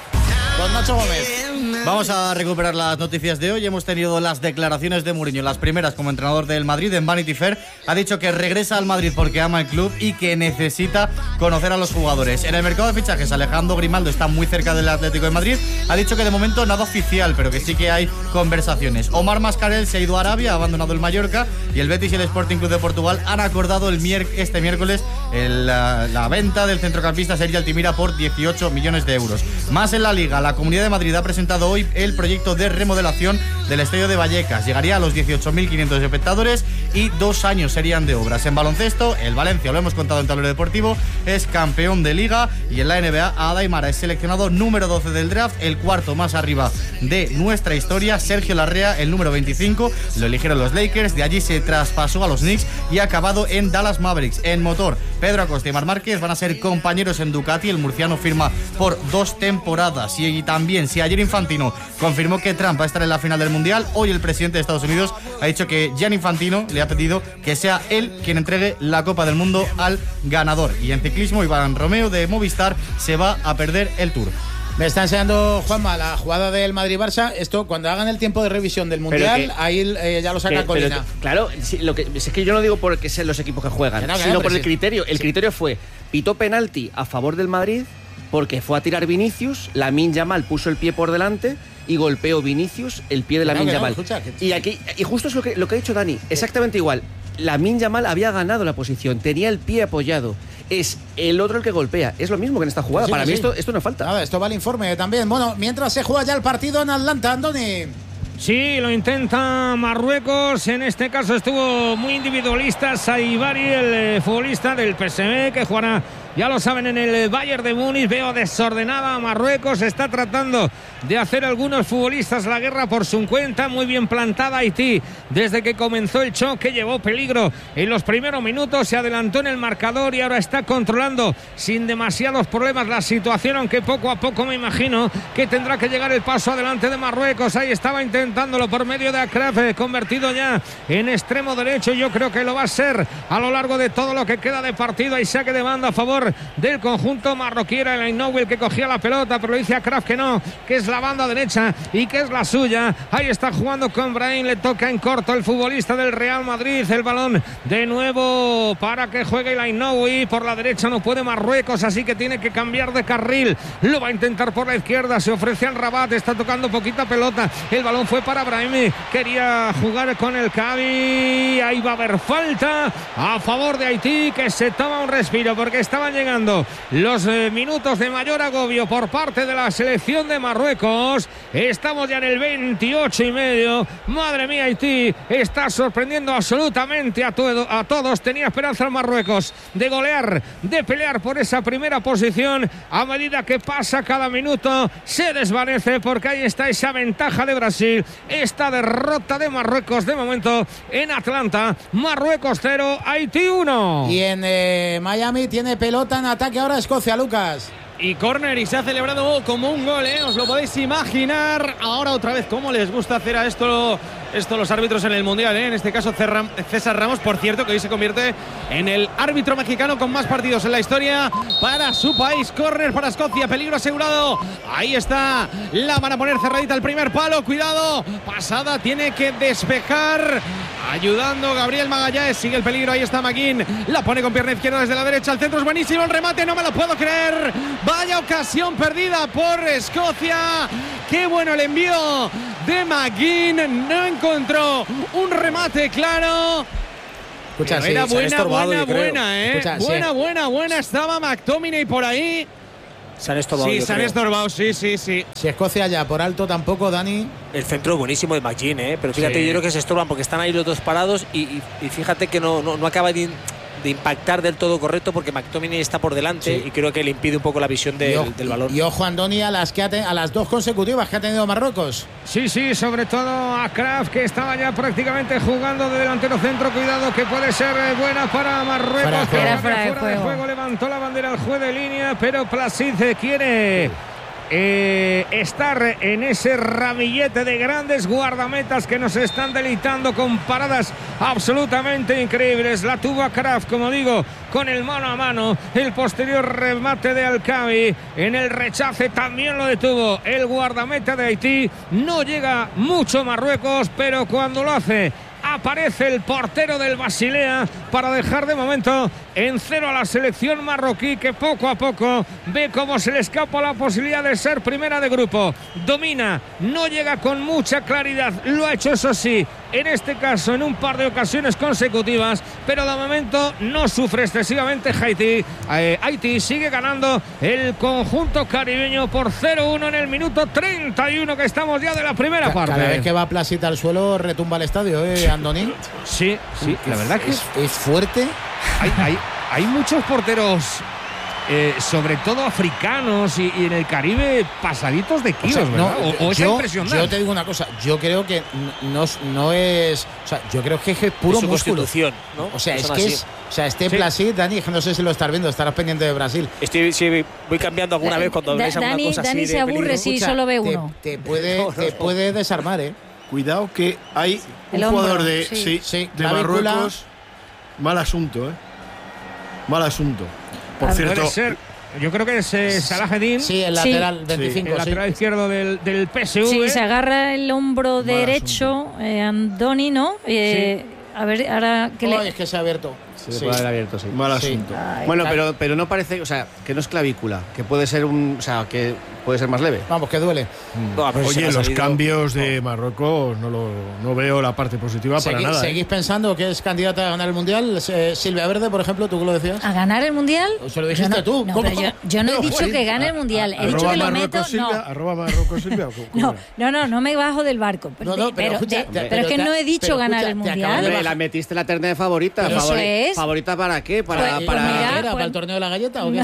Con Nacho Gómez. Vamos a recuperar las noticias de hoy. Hemos tenido las declaraciones de Mourinho, las primeras como entrenador del Madrid en Vanity Fair. Ha dicho que regresa al Madrid porque ama el club y que necesita conocer a los jugadores. En el mercado de fichajes, Alejandro Grimaldo está muy cerca del Atlético de Madrid. Ha dicho que de momento nada oficial, pero que sí que hay conversaciones. Omar Mascarell se ha ido a Arabia, ha abandonado el Mallorca, y el Betis y el Sporting Club de Portugal han acordado el mier este miércoles el, la, la venta del centrocampista Sergi Altimira por dieciocho millones de euros. Más en la Liga, la Comunidad de Madrid ha presentado hoy el proyecto de remodelación del estadio de Vallecas. Llegaría a los dieciocho mil quinientos espectadores y dos años serían de obras. En baloncesto, el Valencia, lo hemos contado en Tablero Deportivo, es campeón de Liga, y en la N B A, Ada Aymara es seleccionado número doce del draft, el cuarto más arriba de nuestra historia. Sergio Larrea, el número veinticinco, lo eligieron los Lakers, de allí se traspasó a los Knicks y ha acabado en Dallas Mavericks. En motor, Pedro Acosta y Marc Márquez van a ser compañeros en Ducati. El murciano firma por dos temporadas. Y, y también, si ayer Infantino confirmó que Trump va a estar en la final del Mundial, hoy el presidente de Estados Unidos ha dicho que Gianni Infantino le ha pedido que sea él quien entregue la Copa del Mundo al ganador. Y en ciclismo, Iván Romeo de Movistar se va a perder el Tour. Me está enseñando Juanma la jugada del Madrid-Barça. Esto, cuando hagan el tiempo de revisión del Mundial, que- ahí eh, ya lo saca Que- Colina. pero que- claro, sí, lo que, es que yo no digo porque sean los equipos que juegan, Que no, que no, sino pero por el sí. criterio. El Sí. criterio fue, pitó penalti a favor del Madrid porque fue a tirar Vinicius, Lamine Yamal puso el pie por delante y golpeó Vinicius el pie de Que no, Lamine que no, Yamal. escucha, que- Y aquí y justo es lo que, lo que ha dicho Dani, exactamente igual. Lamine Yamal había ganado la posición, tenía el pie apoyado. Es el otro el que golpea. Es lo mismo que en esta jugada. Sí, Para que mí sí. esto, esto no falta. Nada, esto va al informe también. Bueno, mientras se juega ya el partido en Atlanta, Andoni. Sí, lo intenta Marruecos. En este caso estuvo muy individualista Saibari, el eh, futbolista del P S V, que jugará, ya lo saben, en el Bayern de Múnich. Veo desordenada a Marruecos. Está tratando de hacer algunos futbolistas la guerra por su cuenta. Muy bien plantada Haití desde que comenzó el choque. Llevó peligro en los primeros minutos. Se adelantó en el marcador y ahora está controlando sin demasiados problemas la situación, aunque poco a poco me imagino que tendrá que llegar el paso adelante de Marruecos. Ahí estaba intentándolo por medio de Akraf, convertido ya en extremo derecho. Yo creo que lo va a ser a lo largo de todo lo que queda de partido. Hay saque de banda a favor del conjunto marroquí. Era el Ainoui el que cogía la pelota, pero lo dice Akraf que no, que es la banda derecha y que es la suya. Ahí está jugando con Brahim, le toca en corto el futbolista del Real Madrid. El balón de nuevo para que juegue el Ainoui. Por la derecha no puede Marruecos, así que tiene que cambiar de carril. Lo va a intentar por la izquierda, se ofrece al Rabat, está tocando poquita pelota. El balón fue para Brahim, quería jugar con el Cavi. Ahí va a haber falta a favor de Haití, que se toma un respiro porque estaban llegando los eh, minutos de mayor agobio por parte de la selección de Marruecos. Estamos ya en el veintiocho y medio. Madre mía, Haití está sorprendiendo absolutamente a, todo, a todos. Tenía esperanza el Marruecos de golear, de pelear por esa primera posición. A medida que pasa cada minuto se desvanece, porque ahí está esa ventaja de Brasil. Esta derrota de Marruecos de momento en Atlanta. Marruecos cero, Haití uno. Y en eh, Miami tiene pelota en ataque ahora Escocia, Lucas. Y córner y se ha celebrado como un gol, ¿eh? Os lo podéis imaginar. Ahora otra vez, ¿cómo les gusta hacer a esto, esto los árbitros en el Mundial, ¿eh? En este caso César Ramos, por cierto, que hoy se convierte en el árbitro mexicano con más partidos en la historia para su país. Córner para Escocia, peligro asegurado. Ahí está, la van a poner cerradita el primer palo. Cuidado, pasada, tiene que despejar. Ayudando Gabriel Magallanes, sigue el peligro, ahí está McGinn, la pone con pierna izquierda desde la derecha, el centro es buenísimo, el remate, no me lo puedo creer, vaya ocasión perdida por Escocia, qué bueno el envío de McGinn, no encontró un remate claro. Escucha, Pero sí, era se ha buena, estorbado, buena, yo creo. buena, eh. Escucha, buena, sí. buena, buena, estaba McTominay por ahí. Se han estorbado. Sí, yo se han creo. estorbado, sí, sí, sí. Si Escocia ya por alto tampoco, Dani. El centro buenísimo de McGinn, ¿eh? Pero fíjate, Sí. yo creo que se estorban porque están ahí los dos parados y, y, y fíjate que no, no, no acaba de, de impactar del todo correcto porque McTominay está por delante Sí. y creo que le impide un poco la visión del, y, ojo, del balón. y ojo, Andoni, a las, que ha te- a las dos consecutivas que ha tenido Marruecos. Sí, sí, sobre todo a Kraft, que estaba ya prácticamente jugando de delantero centro. Cuidado, que puede ser eh, buena para Marruecos. Fuera de que juego. era Fuera de fuera de juego. juego. Levantó la bandera el juez de línea, pero Placide quiere eh, estar en ese ramillete de grandes guardametas que nos están deleitando con paradas absolutamente increíbles. La tuvo a Kraft, como digo, con el mano a mano. El posterior remate de Alcabi en el rechace también lo detuvo el guardameta de Haití. No llega mucho Marruecos, pero cuando lo hace aparece el portero del Basilea para dejar de momento en cero a la selección marroquí, que poco a poco ve cómo se le escapa la posibilidad de ser primera de grupo. Domina, no llega con mucha claridad, lo ha hecho eso sí en este caso en un par de ocasiones consecutivas, pero de momento no sufre excesivamente Haití. Eh, Haití sigue ganando el conjunto caribeño por cero uno en el minuto treinta y uno que estamos ya de la primera Ca- parte. Cada vez que va Placita al suelo retumba el estadio, ¿eh, Andoni? Sí, sí, la verdad que es, es fuerte. hay, hay, hay muchos porteros, eh, sobre todo africanos y, y en el Caribe, pasaditos de O kilos, sea, ¿verdad? O, o es yo, impresionante. yo te digo una cosa, yo creo que no, no es. O sea, yo creo que es puro Es su músculo. constitución, ¿no? O sea, es Son que así. es. O sea, este Sí. Placid, Dani, que no sé si lo estás viendo, estarás pendiente de Brasil. Estoy, sí, voy cambiando alguna vez cuando Da- veis alguna Dani- cosa así Dani de se aburre peligro. si Escucha, solo ve te- uno. Te, puede, No, no, te no. puede desarmar, ¿eh? Cuidado que hay El un hombro, jugador de, sí. sí, Sí, de clavícula. Marruecos. Mal asunto, ¿eh? Mal asunto. Por Ah, cierto, Puede ser. Yo creo que es eh, Salahedin, Sí, el Sí. lateral veinticinco. el sí. lateral izquierdo del, del P S V. Sí, se agarra el hombro Mal derecho, eh, Andoni, ¿no? Eh, A ver, ahora que Ay, le. es que se ha abierto. Se puede haber abierto, sí. mal Sí. asunto. Ay, Bueno, claro. pero, pero no parece, o sea, que no es clavícula, que puede ser un, o sea, que puede ser más leve. Vamos, que duele. No, pero se me Oye, ha los salido- cambios de Marruecos no, lo, no veo la parte positiva para Segui- nada. ¿eh? ¿Seguís pensando que es candidata a ganar el Mundial? Eh, Silvia Verde, por ejemplo, ¿tú que lo decías? ¿A ganar el mundial? Se lo dijiste Yo no- tú. no, ¿Cómo? pero yo, yo no he No, dicho oye, que gane el mundial. He Arroba dicho que lo Marruecos meto. Silvia, No. arroba Marruecos Silvia. ¿o cómo No, era? no, no, no me bajo del barco. Pero, No, no, de- pero pero, escucha, de- te- pero pero es que te- no he dicho pero ganar escucha, el te acabas de mundial. Hombre, bajar. la metiste en la terna de favorita. Pero eso favori- es. ¿Favorita para qué? Para, Pues- para... pues mira, ¿Era pues- para el torneo de la galleta o qué? No.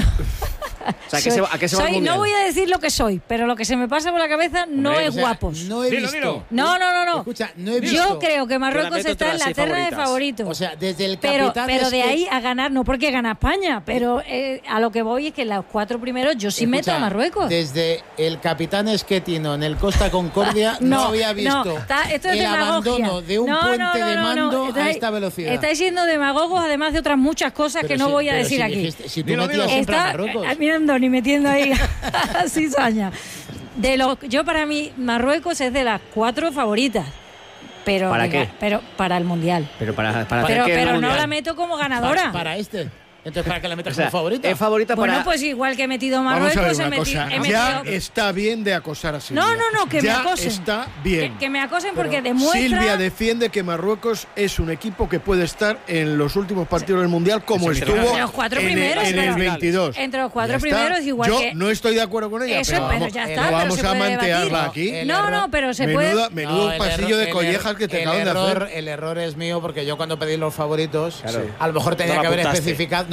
O sea, ¿a qué se va- a qué se va el Soy- mundial? no voy a decir lo que soy, pero lo que se me pasa por la cabeza no Hombre, es o sea, guapos. No he Dilo, visto. dilo. No, no, no, no. Escucha, no he visto. Yo creo que Marruecos meto está entre en las la seis terna de favoritas. favoritos. O sea, desde el pero, capitán pero es de que- ahí a ganar, no porque gana España, pero eh, a lo que voy es que los cuatro primeros yo sí meto Escucha, a Marruecos. Desde el capitán Esquetino en el Costa Concordia no, había visto no, está- esto es el demagogia. abandono de un No, puente no, no, de no, no. mando a Estáis- esta velocidad. Estáis siendo demagogos, además de otras muchas cosas Pero que no si- voy a pero decir si aquí. dijiste- si tú Dilo, metías dilo. siempre a Está, Marruecos. eh, mirando ni metiendo ahí cizaña. De los, yo para mí Marruecos es de las cuatro favoritas. Pero, ¿Para diga, qué? pero para el mundial. Pero para, para Pero, hacer que el pero no mundial- la meto como ganadora. para, para este. Entonces, ¿para qué la metas O sea, como favorita? es favorita Bueno, para... pues igual que he metido Vamos a Marruecos, ver he una metido, cosa. he Ya metido- está bien de acosar a Silvia. No, no, no, que me ya acosen. está bien. Que, que me acosen porque Pero demuestra. Silvia defiende que Marruecos es un equipo que puede estar en los últimos partidos del Mundial como Eso es estuvo Entre los cuatro en, el- primeros, en el pero- veintidós. entre los cuatro Ya está. primeros, igual Yo que- no estoy de acuerdo con ella, Eso, pero pero vamos, ya no está, pero vamos se a puede mantearla debatir. aquí. El No, error- no, pero se Menuda- puede. menudo No, el pasillo error- de el collejas error- que te el acaban de error, hacer. El error es mío porque yo cuando pedí los favoritos, Claro. a lo mejor tenía No que lo haber apuntaste. especificado. No,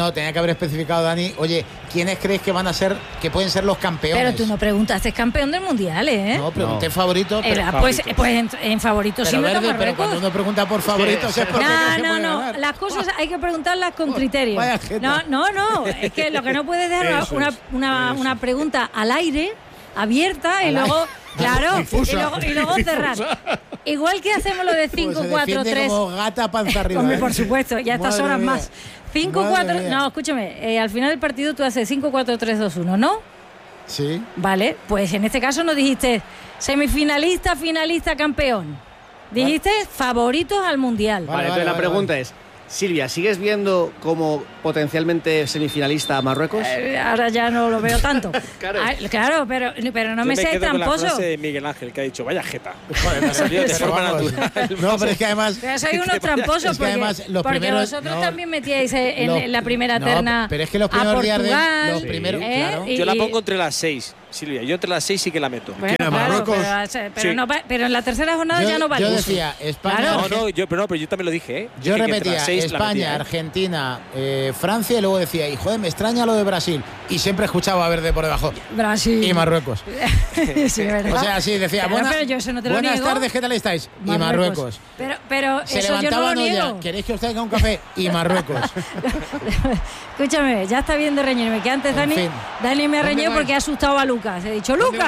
no, tenía que haber especificado Dani, oye, ¿quiénes creéis que van a ser, que pueden ser los campeones? Pero tú no preguntaste campeón del mundial, ¿eh? No, pregunté no. favorito. Pero Era, pues, pues en, en favorito sí meto Marruecos. Pero cuando uno pregunta por favoritos sí, es porque no, no, no, ganar. Las cosas hay que preguntarlas con criterio. No, no, no, es que lo que no puedes dejar una, una, una pregunta al aire, abierta, y luego... Claro, y luego, y luego cerrar. Igual que hacemos lo de cinco cuatro tres. Como gata panza arriba. Hombre, ¿eh? por supuesto, ya estas horas mía. Más. cinco cuatro. No, escúchame, eh, al final del partido tú haces cinco cuatro tres dos uno, ¿no? Sí. Vale, pues en este caso no dijiste semifinalista, finalista, campeón. Dijiste vale. favoritos al mundial. Vale, vale, entonces vale, la pregunta vale. es, Silvia, ¿sigues viendo como potencialmente semifinalista a Marruecos? Eh, ahora ya no lo veo tanto. claro. Ah, claro, pero, pero no Yo me, me seas tramposo. Con la frase de Miguel Ángel que ha dicho, vaya jeta. Joder, me ha salido de forma natural. No, pero es que además... Pero soy unos tramposos es que porque, además los porque primeros, vosotros no, también metíais en los, la primera terna no, pero es que los primeros días de... Los primeros, ¿eh? claro. Yo la pongo entre las seis. Silvia, yo entre las seis sí que la meto. Bueno, ¿Quién, claro, Marruecos? Pero, pero, sí. no, pero en la tercera jornada yo, ya no vale. Yo decía, España... Claro. No, no, yo, pero no, pero yo también lo dije, ¿eh? Yo dije repetía, España, metía, ¿eh? Argentina, eh, Francia, y luego decía, y joder, me extraña lo de Brasil. Y siempre escuchaba a Verde por debajo. Brasil. Y Marruecos. Sí, ¿verdad? O sea, sí, decía, claro, buena, pero yo eso no te lo buenas niego. tardes, ¿qué tal estáis? Marruecos. Y Marruecos. Pero, pero Se eso yo no lo niego. Ya, ¿queréis que os traiga un café? Y Marruecos. Escúchame, ya está viendo reñirme, que antes Dani, fin. Dani me ha reñido porque ha asustado a Lucas. He dicho, ¡Lucas!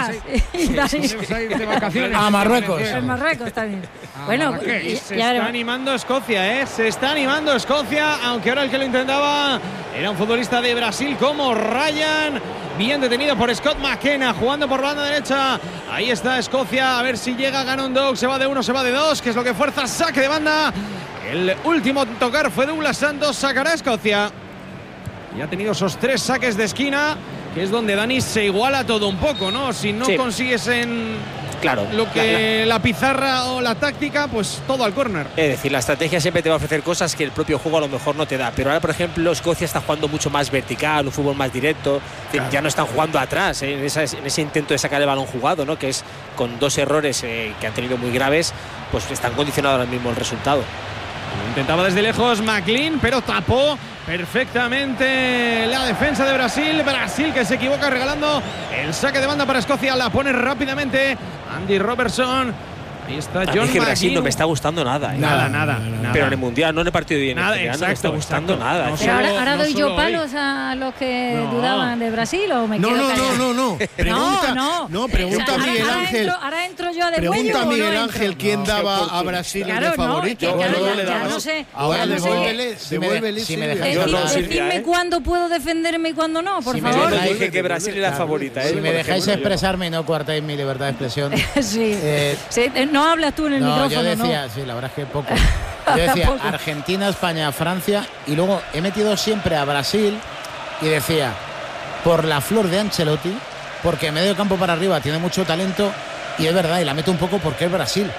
A Marruecos. En Marruecos también. Ah, bueno, Marruecos. Se está animando Escocia, ¿eh? Se está animando Escocia, aunque ahora el que lo intentaba era un futbolista de Brasil como Ryan. Bien detenido por Scott McKenna, jugando por la banda derecha. Ahí está Escocia, a ver si llega Gannon Dog. Se va de uno, se va de dos, que es lo que fuerza. Saque de banda. El último en tocar fue Douglas Santos. Sacará Escocia. Y ha tenido esos tres saques de esquina, que es donde Dani se iguala todo un poco, ¿no? Si no sí. consigues en claro, lo que la, la pizarra o la táctica, pues todo al córner. Es decir, la estrategia siempre te va a ofrecer cosas que el propio juego a lo mejor no te da. Pero ahora, por ejemplo, Escocia está jugando mucho más vertical, un fútbol más directo. Claro. Ya no están jugando atrás, ¿eh? en, esa, en ese intento de sacar el balón jugado, ¿no? Que es con dos errores eh, que han tenido muy graves, pues están condicionados ahora mismo el resultado. Intentaba desde lejos McLean, pero tapó perfectamente la defensa de Brasil. Brasil que se equivoca regalando el saque de banda para Escocia. La pone rápidamente Andy Robertson. Ahí está John McGinn. Que Brasil no me está gustando nada, ¿eh? Nada, nada, nada. Pero en el Mundial, no en el partido de bien. Nada, en exacto, no me está gustando exacto. nada. No, pero ahora, ahora no doy yo palos hoy. a los que no. dudaban de Brasil o me no, quedo no, callado. no, no, no. Pregunta, no, no. no, pregunta o sea, a Miguel ahora, Ángel. Ahora entro, ahora entro yo a de Pregunta a Miguel no Ángel entro. quién no, daba a Brasil claro, de favorito. No, claro, ya, le ya damos. no sé. Ahora no devuélvele, sé. devuélvele. Si me Silvia. dejáis Decid, no, decidme Silvia, ¿eh? cuándo puedo defenderme y cuándo no, por si me favor. Yo dejáis, dije que Brasil era la favorita. ¿eh? Si me dejáis expresarme y no coartáis mi libertad de expresión. sí. Eh, sí. No hablas tú en el no, micrófono, yo decía, ¿no? sí, la verdad es que poco. Yo decía Argentina, España, Francia, y luego he metido siempre a Brasil y decía, por la flor de Ancelotti, porque medio campo para arriba tiene mucho talento, y es verdad, y la meto un poco porque es Brasil.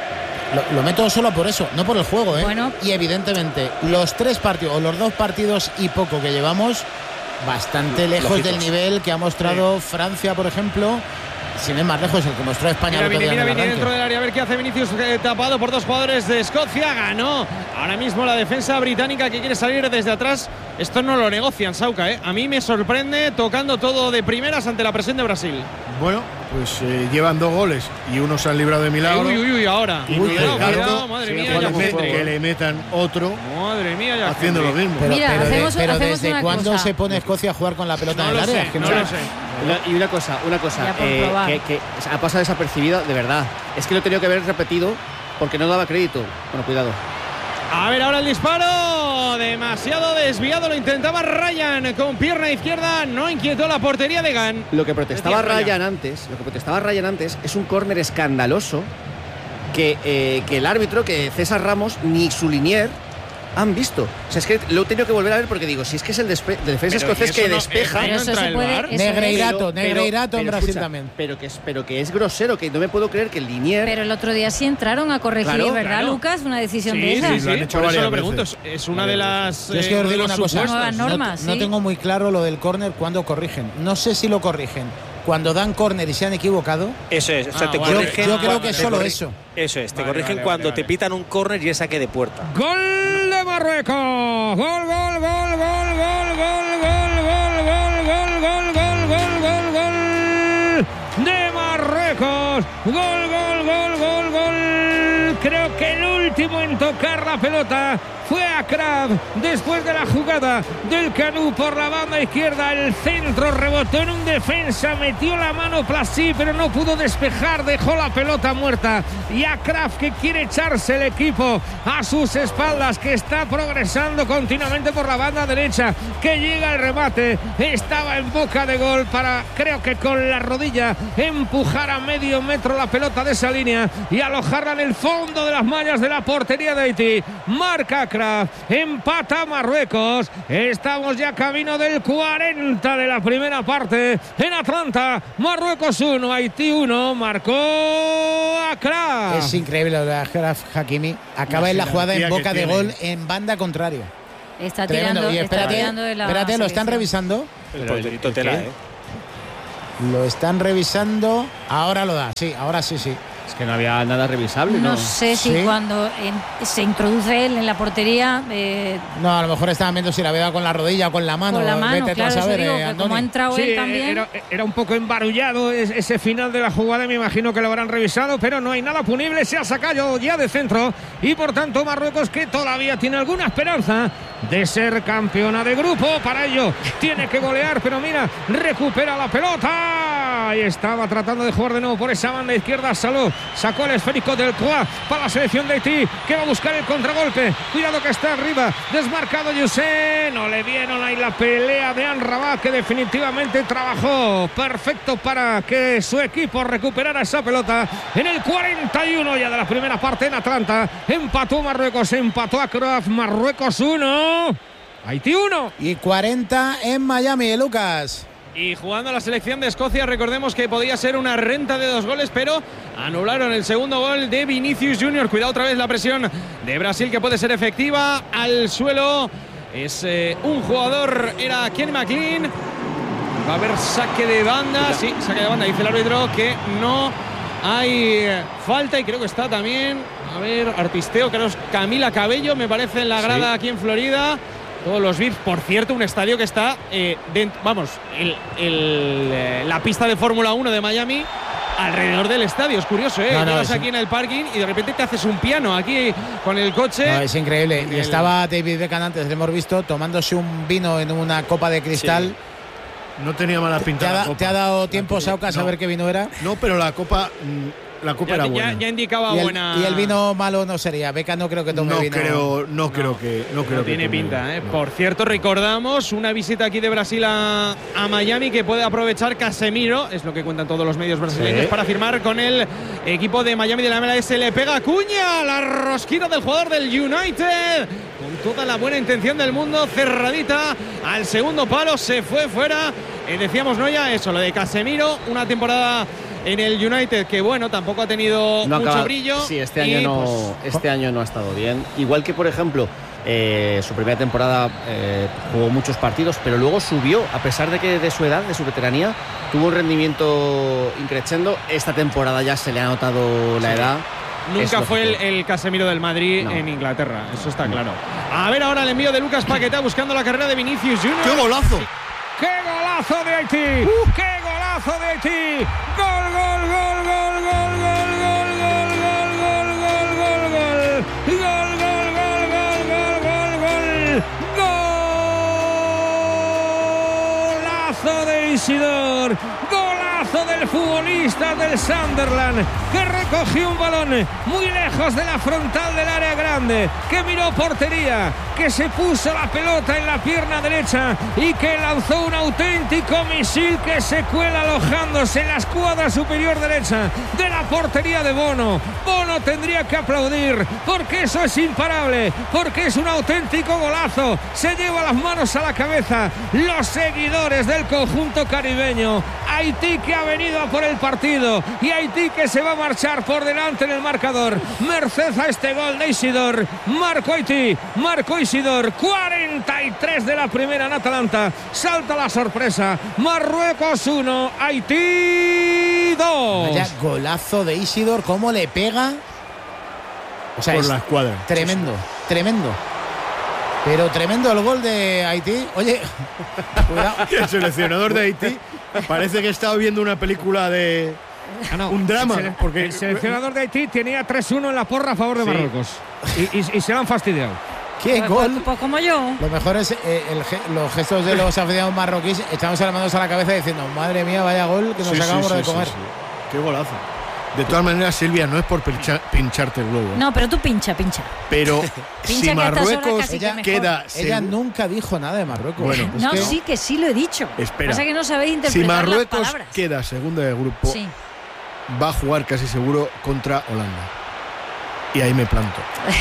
Lo, lo meto solo por eso, no por el juego, ¿eh? Bueno. Y evidentemente, los tres partidos, o los dos partidos y poco que llevamos, bastante lejos Lógicos. del nivel que ha mostrado sí. Francia, por ejemplo. Sin ir más lejos, el que mostró España. Mira, el otro viene, día mira, en el viene arranque. dentro del área a ver qué hace Vinicius, eh, tapado por dos jugadores de Escocia. Ganó ahora mismo la defensa británica que quiere salir desde atrás. Esto no lo negocian, Sauca, ¿eh? A mí me sorprende tocando todo de primeras ante la presión de Brasil. Bueno, pues eh, llevan dos goles y uno se han librado de milagro. Uy, uy, uy, ahora. Y cuidado, Ricardo, cuidado, madre sí, mía, que, ya le met, que le metan otro. Madre mía, ya haciendo lo mismo. Pero, Mira, pero, hacemos- de- pero hacemos ¿desde una cuándo cosa. se pone Escocia a jugar con la pelota No en lo el área? sé, Es que no no- lo sé. Y una cosa, una cosa Ya por eh, probar. que, que ha pasado desapercibida, de verdad. Es que lo he tenido que haber repetido porque no daba crédito. Bueno, cuidado. A ver, ahora el disparo. Demasiado desviado. Lo intentaba Ryan con pierna izquierda. No inquietó la portería de Gan. Lo que protestaba Decía Ryan. Ryan antes, lo que protestaba Ryan antes es un córner escandaloso que, eh, que el árbitro, que César Ramos, ni su linier han visto. O sea, es que lo he tenido que volver a ver porque digo, si es que es el despe- de defensa Pero escocés eso que no- despeja. eh, Pero eso entra se el puede. VAR. eso es. Negreirato, Pero- Negreirato en pero Brasil escucha, también. Pero que, es, pero que es grosero, que no me puedo creer que el linier. Pero el otro día sí entraron a corregir, Claro, ¿verdad, claro. Lucas? Una decisión Sí, de esas. sí, sí. Lo han hecho Por eso varias lo pregunto. veces. Es una de las. Yo es que os de digo los una cosa, supuestos. Nuevas no, normas, no sí. tengo muy claro lo del córner cuando corrigen. No sé si lo corrigen cuando dan córner y se han equivocado. Eso es, o sea, Ah, te vale. corrigen. Yo creo cuando- que es te solo corri- eso. Eso es, te Vale, corrigen vale, cuando vale, te vale. pitan un córner y es saque de puerta. Gol de Marruecos. Gol, gol, gol, gol, gol, Marruecos. Gol, gol, gol, gol, gol. Creo que el último en tocar la pelota fue Akraf después de la jugada del Canú por la banda izquierda. El centro rebotó en un defensa, metió la mano Plassi, pero no pudo despejar, dejó la pelota muerta. Y Akraf, que quiere echarse el equipo a sus espaldas, que está progresando continuamente por la banda derecha, que llega el remate, estaba en boca de gol para, creo que con la rodilla, empujar a medio metro la pelota de esa línea y alojarla en el fondo de las mallas de la portería de Haití. Marca Akraf, empata Marruecos. Estamos ya camino del cuarenta de la primera parte en Atlanta. Marruecos uno, Haití uno. Marcó Akraf. Es increíble lo de Akraf Hakimi. Acaba en la jugada en boca de gol en banda contraria. Está Tremendo. tirando, Y está espérate, tirando de la espérate, lo están selección. revisando. El porterito tela, ¿eh? Lo están revisando. Ahora lo da, sí, ahora sí, sí. Es que no había nada revisable, ¿no? No sé si Sí. cuando en- se introduce él en la portería, eh, No, a lo mejor estaban viendo si la había con la rodilla o con la mano. con la mano, Vete tú a claro, eso saber, digo, eh, que Andoni. como ha entrado Sí, él también. era, era un poco embarullado es- ese final de la jugada. Me imagino que lo habrán revisado, pero no hay nada punible. Se ha sacado ya de centro y por tanto Marruecos, que todavía tiene alguna esperanza de ser campeona de grupo. Para ello tiene que golear, pero mira, recupera la pelota y estaba tratando de jugar de nuevo por esa banda izquierda. Saló, sacó el esférico del Croix para la selección de Haití, que va a buscar el contragolpe. Cuidado que está arriba, desmarcado Youssef. No le vieron ahí la pelea de Amrabat, que definitivamente trabajó perfecto para que su equipo recuperara esa pelota. En el cuarenta y uno ya de la primera parte en Atlanta, empató Marruecos, empató a Croacia. Marruecos uno, Haití uno. Y cuarenta en Miami, ¿eh, Lucas? Y jugando a la selección de Escocia, recordemos que podía ser una renta de dos goles, pero anularon el segundo gol de Vinicius Junior. Cuidado otra vez la presión de Brasil, que puede ser efectiva. Al suelo es eh, un jugador, era Kenny McLean. Va a haber saque de banda. Sí, saque de banda. Dice el árbitro que no hay falta y creo que está también, a ver, artisteo, creo que es Camila Cabello, me parece, en la grada Sí. aquí en Florida. Todos los V I Ps, por cierto, un estadio que está, eh, dentro, vamos, el, el, eh, la pista de Fórmula uno de Miami alrededor del estadio. Es curioso, ¿eh? No, no, Llegas es aquí en el parking y de repente te haces un piano aquí con el coche. No, es increíble. Y El- estaba David Beckham antes, le hemos visto, tomándose un vino en una copa de cristal. No tenía mala ¿Te, pinta ha, la da- copa. te ha dado La tiempo, copa. Sauca, a saber No. qué vino era? No, pero la copa, mm, la copa ya, era ya- buena. ya indicaba Y el, buena. y el vino malo no sería. Beckham no creo que tome no vino. creo, no creo que, no creo No que tiene tome pinta, vino. ¿eh? No. Por cierto, recordamos una visita aquí de Brasil a, a Miami que puede aprovechar Casemiro, es lo que cuentan todos los medios brasileños, Sí. para firmar con el equipo de Miami de la M L S. Le pega Cuña, la rosquina del jugador del United, con toda la buena intención del mundo, cerradita al segundo palo, se fue fuera. Eh, decíamos, no ya eso, lo de Casemiro, una temporada en el United que, bueno, tampoco ha tenido No mucho acaba- brillo. Sí, este y, año no, pues, este año no ha estado bien. Igual que, por ejemplo, eh, su primera temporada eh, jugó muchos partidos, pero luego subió, a pesar de que de su edad, de su veteranía, tuvo un rendimiento increciendo. Esta temporada ya se le ha notado la Sí. edad. Nunca Es fue el, lógico. el Casemiro del Madrid No. en Inglaterra, eso está claro. A ver ahora el envío de Lucas Paquetá buscando la carrera de Vinicius Junior. ¡Qué golazo! ¡Qué golazo de Haití! ¡Qué golazo de Haití! ¡Gol, gol, gol, gol, gol, gol, gol, gol, gol, gol, gol, gol, gol! ¡Gol, gol, gol, gol, gol, gol, gol! ¡Golazo de Isidor! ¡Golazo del futbolista del Sunderland, que recogió un balón muy lejos de la frontal del área grande, que miró portería, que se puso la pelota en la pierna derecha y que lanzó un auténtico misil que se cuela alojándose en la escuadra superior derecha de la portería de Bono. Bono tendría que aplaudir porque eso es imparable, porque es un auténtico golazo. Se lleva las manos a la cabeza los seguidores del conjunto caribeño. Haití, que ha venido a por el partido, y Haití, que se va a marchar por delante en el marcador merced a este gol de Isidor. Marco Haití, marcó Isidor, cuarenta y tres de la primera en Atalanta. Salta la sorpresa, Marruecos uno, Haití dos. Vaya golazo de Isidor, cómo le pega. O sea, Por es la escuadra. tremendo, tremendo. Pero tremendo el gol de Haití. Oye, cuidado. El seleccionador de Haití parece que estaba viendo una película de, Ah, no. un drama. El, sele- porque el seleccionador de Haití tenía tres uno en la porra a favor de Sí. Marruecos. Y, y- y se lo han fastidiado. ¿Qué Pues, gol? pues- pues como yo. Lo mejor es eh, el ge- los gestos de los aficionados marroquíes. Estamos las manos a la cabeza diciendo, madre mía, vaya gol que nos Sí, sí, acabamos sí, de sí, comer. sí. Qué golazo. De todas maneras, Silvia, no es por pincha- pincharte el globo. No, pero tú pincha, pincha. Pero Pincha si que a estas horas Marruecos casi que mejor. queda. Ella segu- nunca dijo nada de Marruecos. Bueno. Es No, que- sí que sí lo he dicho. Espera. Pasa que no sabéis Si interpretar Marruecos las palabras. queda segunda de grupo, Sí. va a jugar casi seguro contra Holanda. Y ahí me planto.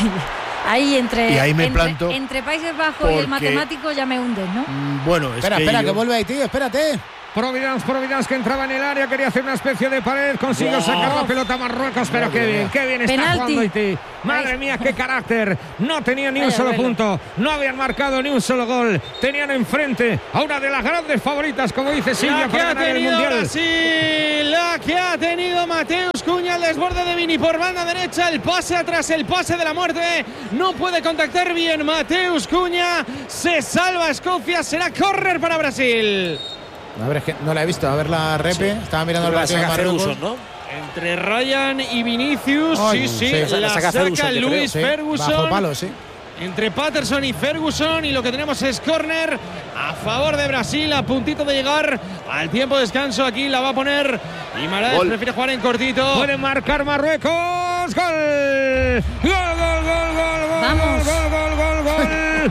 Ahí entre, Y ahí me entre, planto entre Países Bajos y el porque- matemático ya me hundes, ¿no? Mm, Bueno, es Espera, que espera, yo- que vuelve Haití, espérate. Providence, Providence que entraba en el área, quería hacer una especie de pared, consiguió Wow. sacar la pelota a Marruecos, pero qué bien, qué bien está Penalti. jugando Haití. Madre Ay. mía, qué carácter. No tenían ni un Vaya solo duelo. punto, no habían marcado ni un solo gol. Tenían enfrente a una de las grandes favoritas, como dice Silvia, La que para ha ganar el tenido Mundial. Brasil, la que ha tenido Mateus Cunha, el desborde de Vini por banda derecha, el pase atrás, el pase de la muerte. No puede contactar bien Mateus Cunha. Se salva Escocia, será córner para Brasil. A ver, es que no la he visto. A ver la repe. Estaba mirando el La partido de saca Marruecos. Ferguson, ¿no? Entre Ryan y Vinicius, Ay, sí, sí, sí. la, La saca saca Ferguson, yo creo. Luis Sí, Ferguson. bajo palo, sí. Entre Patterson y Ferguson, y lo que tenemos es córner a favor de Brasil, a puntito de llegar al tiempo de descanso. Aquí la va a poner y Marais Gol. prefiere jugar en cortito. Puede marcar Marruecos. ¡Gol! ¡Gol, gol, gol, gol, gol! Vamos. ¡Gol, gol, gol, gol!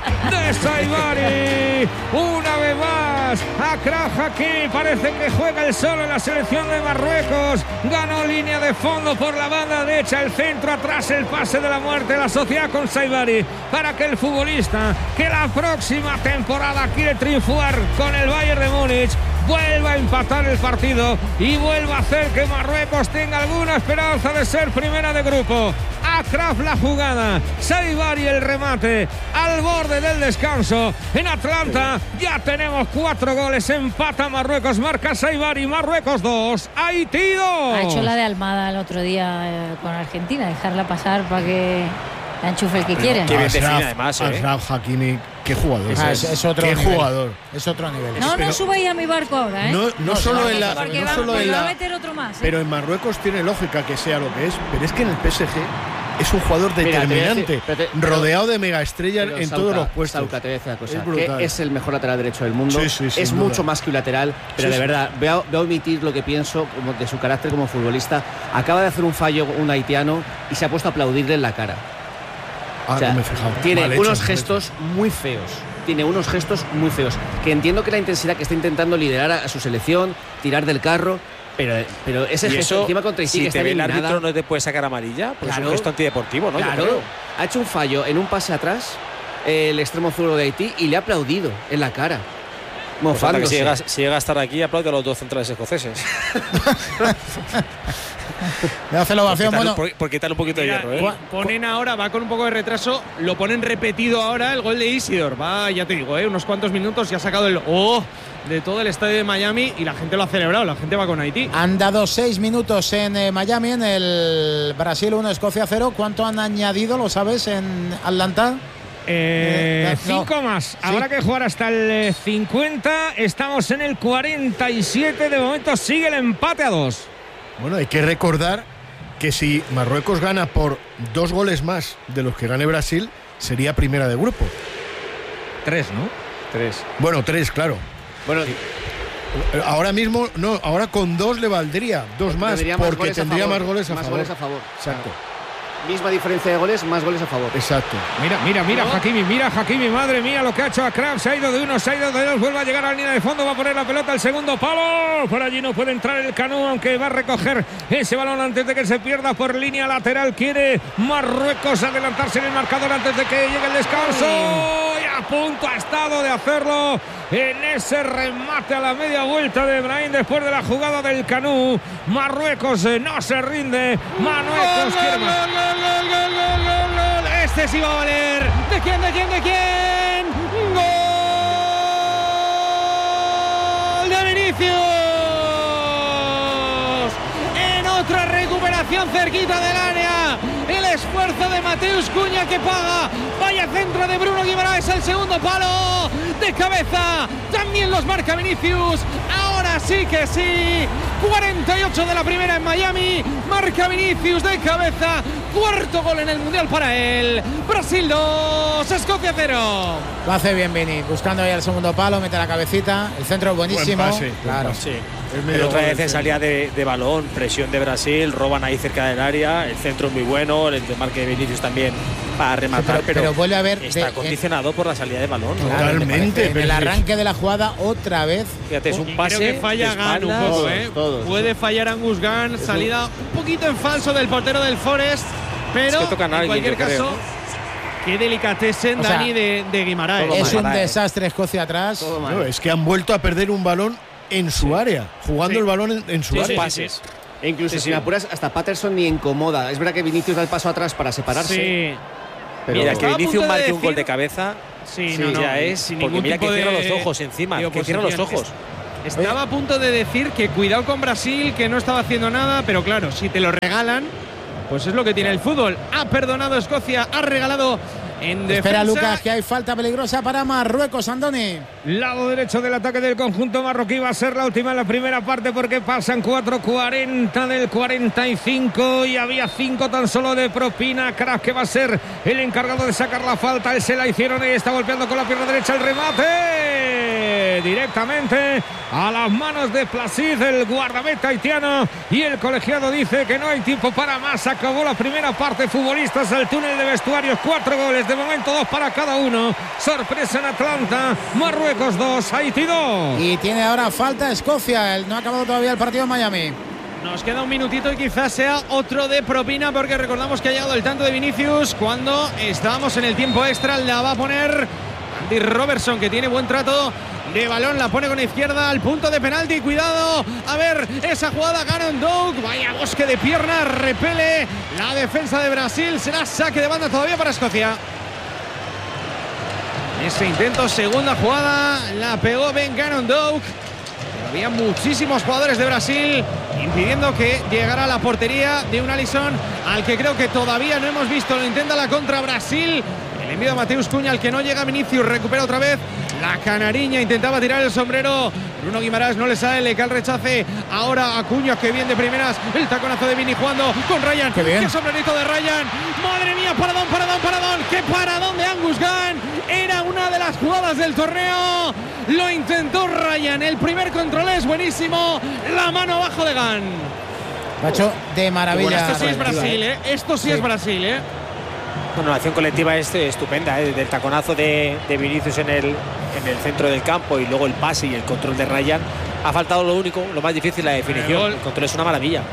De Saibari. Una vez más. Achraf Hakimi parece que juega el solo en la selección de Marruecos. Ganó línea de fondo por la banda derecha. El centro atrás, el pase de la muerte. La sociedad con Saibari. Para que el futbolista que la próxima temporada quiere triunfar con el Bayern de Múnich vuelva a empatar el partido y vuelva a hacer que Marruecos tenga alguna esperanza de ser primera de grupo. Achraf la jugada, Saibari el remate al borde del descanso. En Atlanta ya tenemos cuatro goles, empata Marruecos, marca Saibari, Marruecos dos, Haití dos. Ha hecho la de Almada el otro día eh, con Argentina, dejarla pasar para que la enchufe el que quiere. Qué bien Achraf- define además, ¿eh? Achraf Hakimi, qué jugador. Ah, es, es otro qué nivel. jugador. Es otro nivel. No, pero- no subáis a mi barco ahora, ¿eh? No, no solo en la. porque no va, solo porque en va a la meter otro más. ¿eh? pero en Marruecos tiene lógica que sea lo que es. Pero es que en el P S G es un jugador Mira, te voy a determinante, decir- pero te- pero- rodeado de megaestrellas Pero en Sauca, todos los puestos. Sauca, te voy a decir una cosa, Es brutal. que es el mejor lateral derecho del mundo. Sí, sí, sin es duda. mucho más que un lateral, pero Sí, de sí. verdad, voy a, voy a omitir lo que pienso como de su carácter como futbolista. Acaba de hacer un fallo un haitiano y se ha puesto a aplaudirle en la cara. Ah, O sea, no me he fijado. tiene Mal hecho, unos mal gestos muy feos. Tiene unos gestos muy feos. Que entiendo que la intensidad que está intentando liderar a, a su selección, tirar del carro, pero, pero ese Y gesto eso, encima contra Haití si que te está ve el eliminada, árbitro, no te puede sacar amarilla, porque es Claro. un gesto antideportivo, ¿no? Yo Claro, creo. ha hecho un fallo en un pase atrás, eh, el extremo zurdo de Haití, y le ha aplaudido en la cara. Pues anda, que si, Mofándose. llega, si llega a estar aquí, aplaude a los dos centrales escoceses. Me hace la Por ovación. quitarle, Bueno, un po- por quitarle un poquito de Mira, hierro, ¿eh? y ponen ahora, va con un poco de retraso, lo ponen repetido ahora el gol de Isidor. Va, ya te digo, ¿eh? unos cuantos minutos y ha sacado el oh de todo el estadio de Miami y la gente lo ha celebrado, la gente va con Haití. han dado seis minutos en eh, Miami, en el Brasil uno, Escocia cero. ¿Cuánto han añadido, lo sabes, en Atlanta? Eh, Eh, no. cinco más. Sí. Habrá que jugar hasta el eh, cincuenta. Estamos en el cuarenta y siete. De momento sigue el empate a dos. Bueno, hay que recordar que si Marruecos gana por dos goles más de los que gane Brasil, sería primera de grupo. Tres, ¿no? Tres. Bueno, tres, claro. Bueno, Ahora mismo, no, ahora con dos le valdría, dos más, tendría más porque goles a tendría favor, más goles a más favor. goles a favor. Exacto, Misma diferencia de goles, más goles a favor. exacto. Mira, mira, mira, Hakimi, mira, Hakimi, madre mía, lo que ha hecho Achraf. Se ha ido de uno, se ha ido de dos, vuelve a llegar a la línea de fondo, va a poner la pelota al segundo palo. Por allí no puede entrar el Canú, aunque va a recoger ese balón antes de que se pierda por línea lateral. Quiere Marruecos adelantarse en el marcador antes de que llegue el descanso. Y a punto ha estado de hacerlo en ese remate a la media vuelta de Brahim después de la jugada del Canú. Marruecos eh, no se rinde. Marruecos quiere más. Gol, gol, gol, gol, gol, gol, gol. Este sí va a valer. ¿De quién, de quién, de quién? ¡Gol de Vinicius! En otra recuperación cerquita del área. El esfuerzo de Mateus Cunha que paga. Vaya centro de Bruno Guimaraes al segundo palo. De cabeza. También los marca Vinicius. Ahora sí que sí. cuarenta y ocho de la primera en Miami. Marca Vinicius de cabeza. Cuarto gol en el Mundial para él. Brasil dos, Escocia cero. Lo hace bien Vini, buscando ahí el segundo palo, mete la cabecita. El centro buenísimo. Buen pase, claro. buen pase. Sí. Es Pero otra vez en gol, salida de, de balón, presión de Brasil, roban ahí cerca del área, el centro es muy bueno, el desmarque de Vinicius también para rematar, Sí, pero, pero, pero vuelve a ver está de, condicionado por la salida de balón. ¿no? Claro, Totalmente, en pero el es- arranque de la jugada otra vez. Fíjate, es un Y pase. creo que falla de Gunn un espaldas. poco, Todos, ¿eh? todos. Puede fallar Angus Gunn, salida un poquito en falso del portero del Forest, pero Es que tocan a en alguien, cualquier yo creo, caso, ¿no? qué delicatessen, O sea, Dani, de, de Guimaraes. todo Es mal. un desastre Escocia atrás. Todo mal. No, es que han vuelto a perder un balón en su área, jugando Sí. el balón en, en su Sí, área. sí, pases. E incluso Sí, si sí. me apuras, hasta Patterson ni incomoda. Es verdad que Vinicius da el paso atrás para separarse. Sí, Pero Mira, que Estaba a Vinicius punto de marque un gol decir- de cabeza. sí, Sí, no, no, ya es. sin Porque ningún mira que tipo cierra de- los ojos encima, de que cierra los oposición. ojos. Estaba a punto de decir que cuidado con Brasil, que no estaba haciendo nada, pero claro, si te lo regalan, pues es lo que tiene el fútbol. Ha perdonado Escocia, ha regalado en defensa. Espera Lucas, que hay falta peligrosa para Marruecos, Andoni. Lado derecho del ataque del conjunto marroquí va a ser la última en la primera parte porque pasan cuatro cuarenta del cuarenta y cinco y había cinco tan solo de propina. Crack, que va a ser el encargado de sacar la falta. Él se la hicieron y está golpeando con la pierna derecha el remate directamente a las manos de Placid, el guardameta haitiano, y el colegiado dice que no hay tiempo para más. Acabó la primera parte. Futbolistas al túnel de vestuarios, cuatro goles de momento, dos para cada uno. Sorpresa en Atlanta, Marruecos dos, Haití dos. Y tiene ahora falta Escocia. El- No ha acabado todavía el partido en Miami. Nos queda un minutito y quizás sea otro de propina, porque recordamos que ha llegado el tanto de Vinicius cuando estábamos en el tiempo extra. La va a poner Andy Robertson, que tiene buen trato de balón, la pone con izquierda al punto de penalti. Cuidado, a ver esa jugada. Gannon Doug, vaya bosque de piernas, repele la defensa de Brasil. Será saque de banda todavía para Escocia. Ese intento, segunda jugada, la pegó Ben Gannon Doug. Había muchísimos jugadores de Brasil impidiendo que llegara a la portería de un Alisson al que creo que todavía no hemos visto. Lo intenta la contra Brasil. El envío de Mateus Cunha, al que no llega Vinicius, recupera otra vez la canariña. Intentaba tirar el sombrero. Bruno Guimaraes no le sale, le cae el rechace. Ahora a Cunha, que bien de primeras. El taconazo de Vini jugando con Ryan. Qué bien. Qué sombrerito de Ryan. Madre mía, paradón, paradón, paradón. Qué paradón de Angus Gunn. Era una de las jugadas del torneo. Lo intentó Ryan. El primer control es buenísimo. La mano abajo de Gunn. Lo ha hecho de maravilla. Esto sí es Ryan. Brasil, ¿eh? Esto sí, Sí. es Brasil, ¿eh? Bueno, la acción colectiva es eh, estupenda, ¿eh? Del taconazo de, de Vinicius en el, en el centro del campo y luego el pase y el control de Ryan. Ha faltado lo único, lo más difícil, la definición. gol. El control es una maravilla.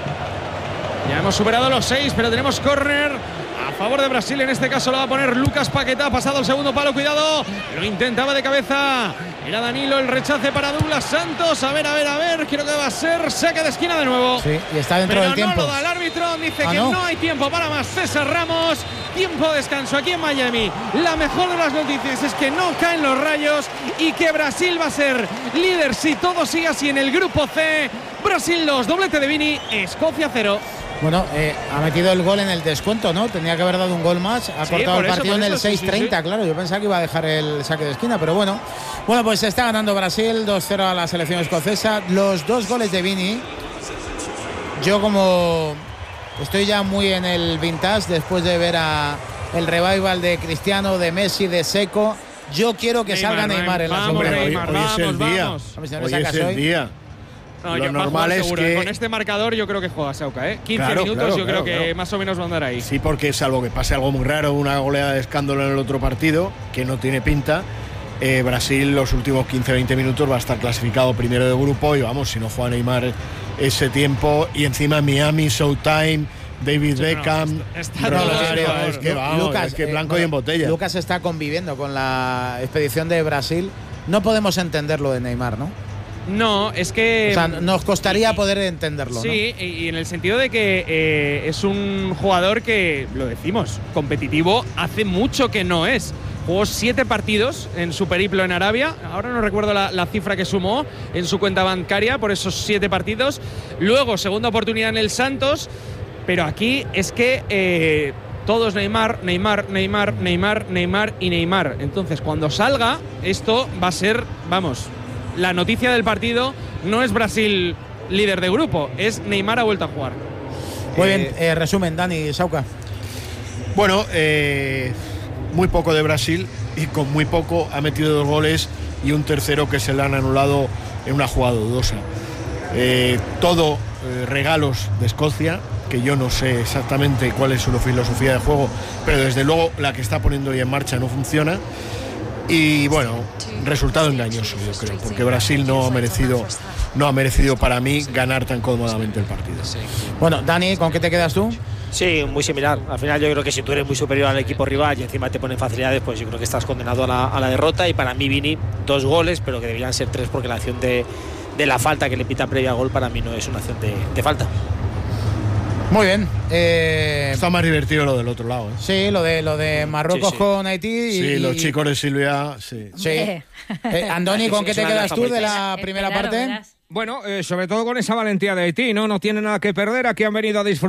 Ya hemos superado los seis, pero tenemos córner a favor de Brasil. En este caso lo va a poner Lucas Paquetá. Ha pasado el segundo palo, cuidado. Lo intentaba de cabeza. Era Danilo, el rechace para Douglas Santos. A ver, a ver, a ver. Creo que va a ser saque de esquina de nuevo. Sí, y está dentro Pero del no tiempo. lo da el árbitro. Dice Ah, que ¿no? no hay tiempo para más. César Ramos. Tiempo de descanso aquí en Miami. La mejor de las noticias es que no caen los rayos y que Brasil va a ser líder si todo sigue así en el grupo C. Brasil dos, doblete de Vini, Escocia cero. Bueno, eh, ha metido el gol en el descuento, ¿no? Tenía que haber dado un gol más. Ha Sí, cortado por el eso, partido por en el eso, sí, seis treinta, sí, sí. claro. Yo pensaba que iba a dejar el saque de esquina, pero bueno. Bueno, pues está ganando Brasil dos cero a la selección escocesa. Los dos goles de Vini. Yo como estoy ya muy en el vintage después de ver a el revival de Cristiano, de Messi, de Seco. Yo quiero que Neymar, salga Neymar en la vamos, sombra. Hombre, hoy, Neymar, hoy es el vamos, día. vamos. A ver si no le Hoy sacas es el hoy. día. No, Lo yo- va a normal jugar es seguro, que- ¿eh? Con este marcador yo creo que juega Sauca, ¿eh? quince Claro, minutos claro, yo claro, creo que claro. más o menos va a andar ahí. Sí, porque salvo que pase algo muy raro, una goleada de escándalo en el otro partido, que no tiene pinta, eh, Brasil los últimos quince a veinte minutos va a estar clasificado primero de grupo y vamos, si no juega Neymar ese tiempo y encima Miami, Showtime, David Sí, Beckham, no, está- está Rosario, todo es que eso. vamos, Lucas, es que eh, blanco y bueno, en botella. Lucas está conviviendo con la expedición de Brasil. No podemos entender lo de Neymar, ¿no? No, es que. O sea, nos costaría poder entenderlo, ¿no? Sí, y y en el sentido de que eh, es un jugador que, lo decimos, competitivo, hace mucho que no es. Jugó siete partidos en su periplo en Arabia. Ahora no recuerdo la, la cifra que sumó en su cuenta bancaria por esos siete partidos. Luego, segunda oportunidad en el Santos. Pero aquí es que eh, todos Neymar, Neymar, Neymar, Neymar, Neymar y Neymar. Entonces, cuando salga, esto va a ser, vamos, la noticia del partido no es Brasil líder de grupo. Es Neymar ha vuelto a jugar. Muy Eh, bien, eh, resumen, Dani Sauca. Bueno, eh, muy poco de Brasil y con muy poco ha metido dos goles y un tercero que se le han anulado en una jugada dudosa. Eh, todo eh, regalos de Escocia, que yo no sé exactamente cuál es su filosofía de juego, pero desde luego la que está poniendo hoy en marcha no funciona. Y bueno, resultado engañoso, yo creo, porque Brasil no ha merecido, no ha merecido para mí ganar tan cómodamente el partido. Bueno, Dani, ¿con qué te quedas tú? Sí, muy similar. Al final yo creo que si tú eres muy superior al equipo rival y encima te ponen facilidades, pues yo creo que estás condenado a la, a la derrota. Y para mí Vini, dos goles, pero que deberían ser tres porque la acción de, de la falta que le pita previa gol para mí no es una acción de, de falta. Muy bien. Eh, Está más divertido lo del otro lado, ¿eh? sí, lo de lo de Marruecos Sí, sí. con Haití. Y, Sí, los y- chicos de Silvia, sí. Sí. Eh. Eh, Andoni, ¿con qué Es te una de las quedas tú de la Espera, primera espera, parte? verás. Bueno, eh, sobre todo con esa valentía de Haití, ¿no? No tiene nada que perder. Aquí han venido a disfrutar.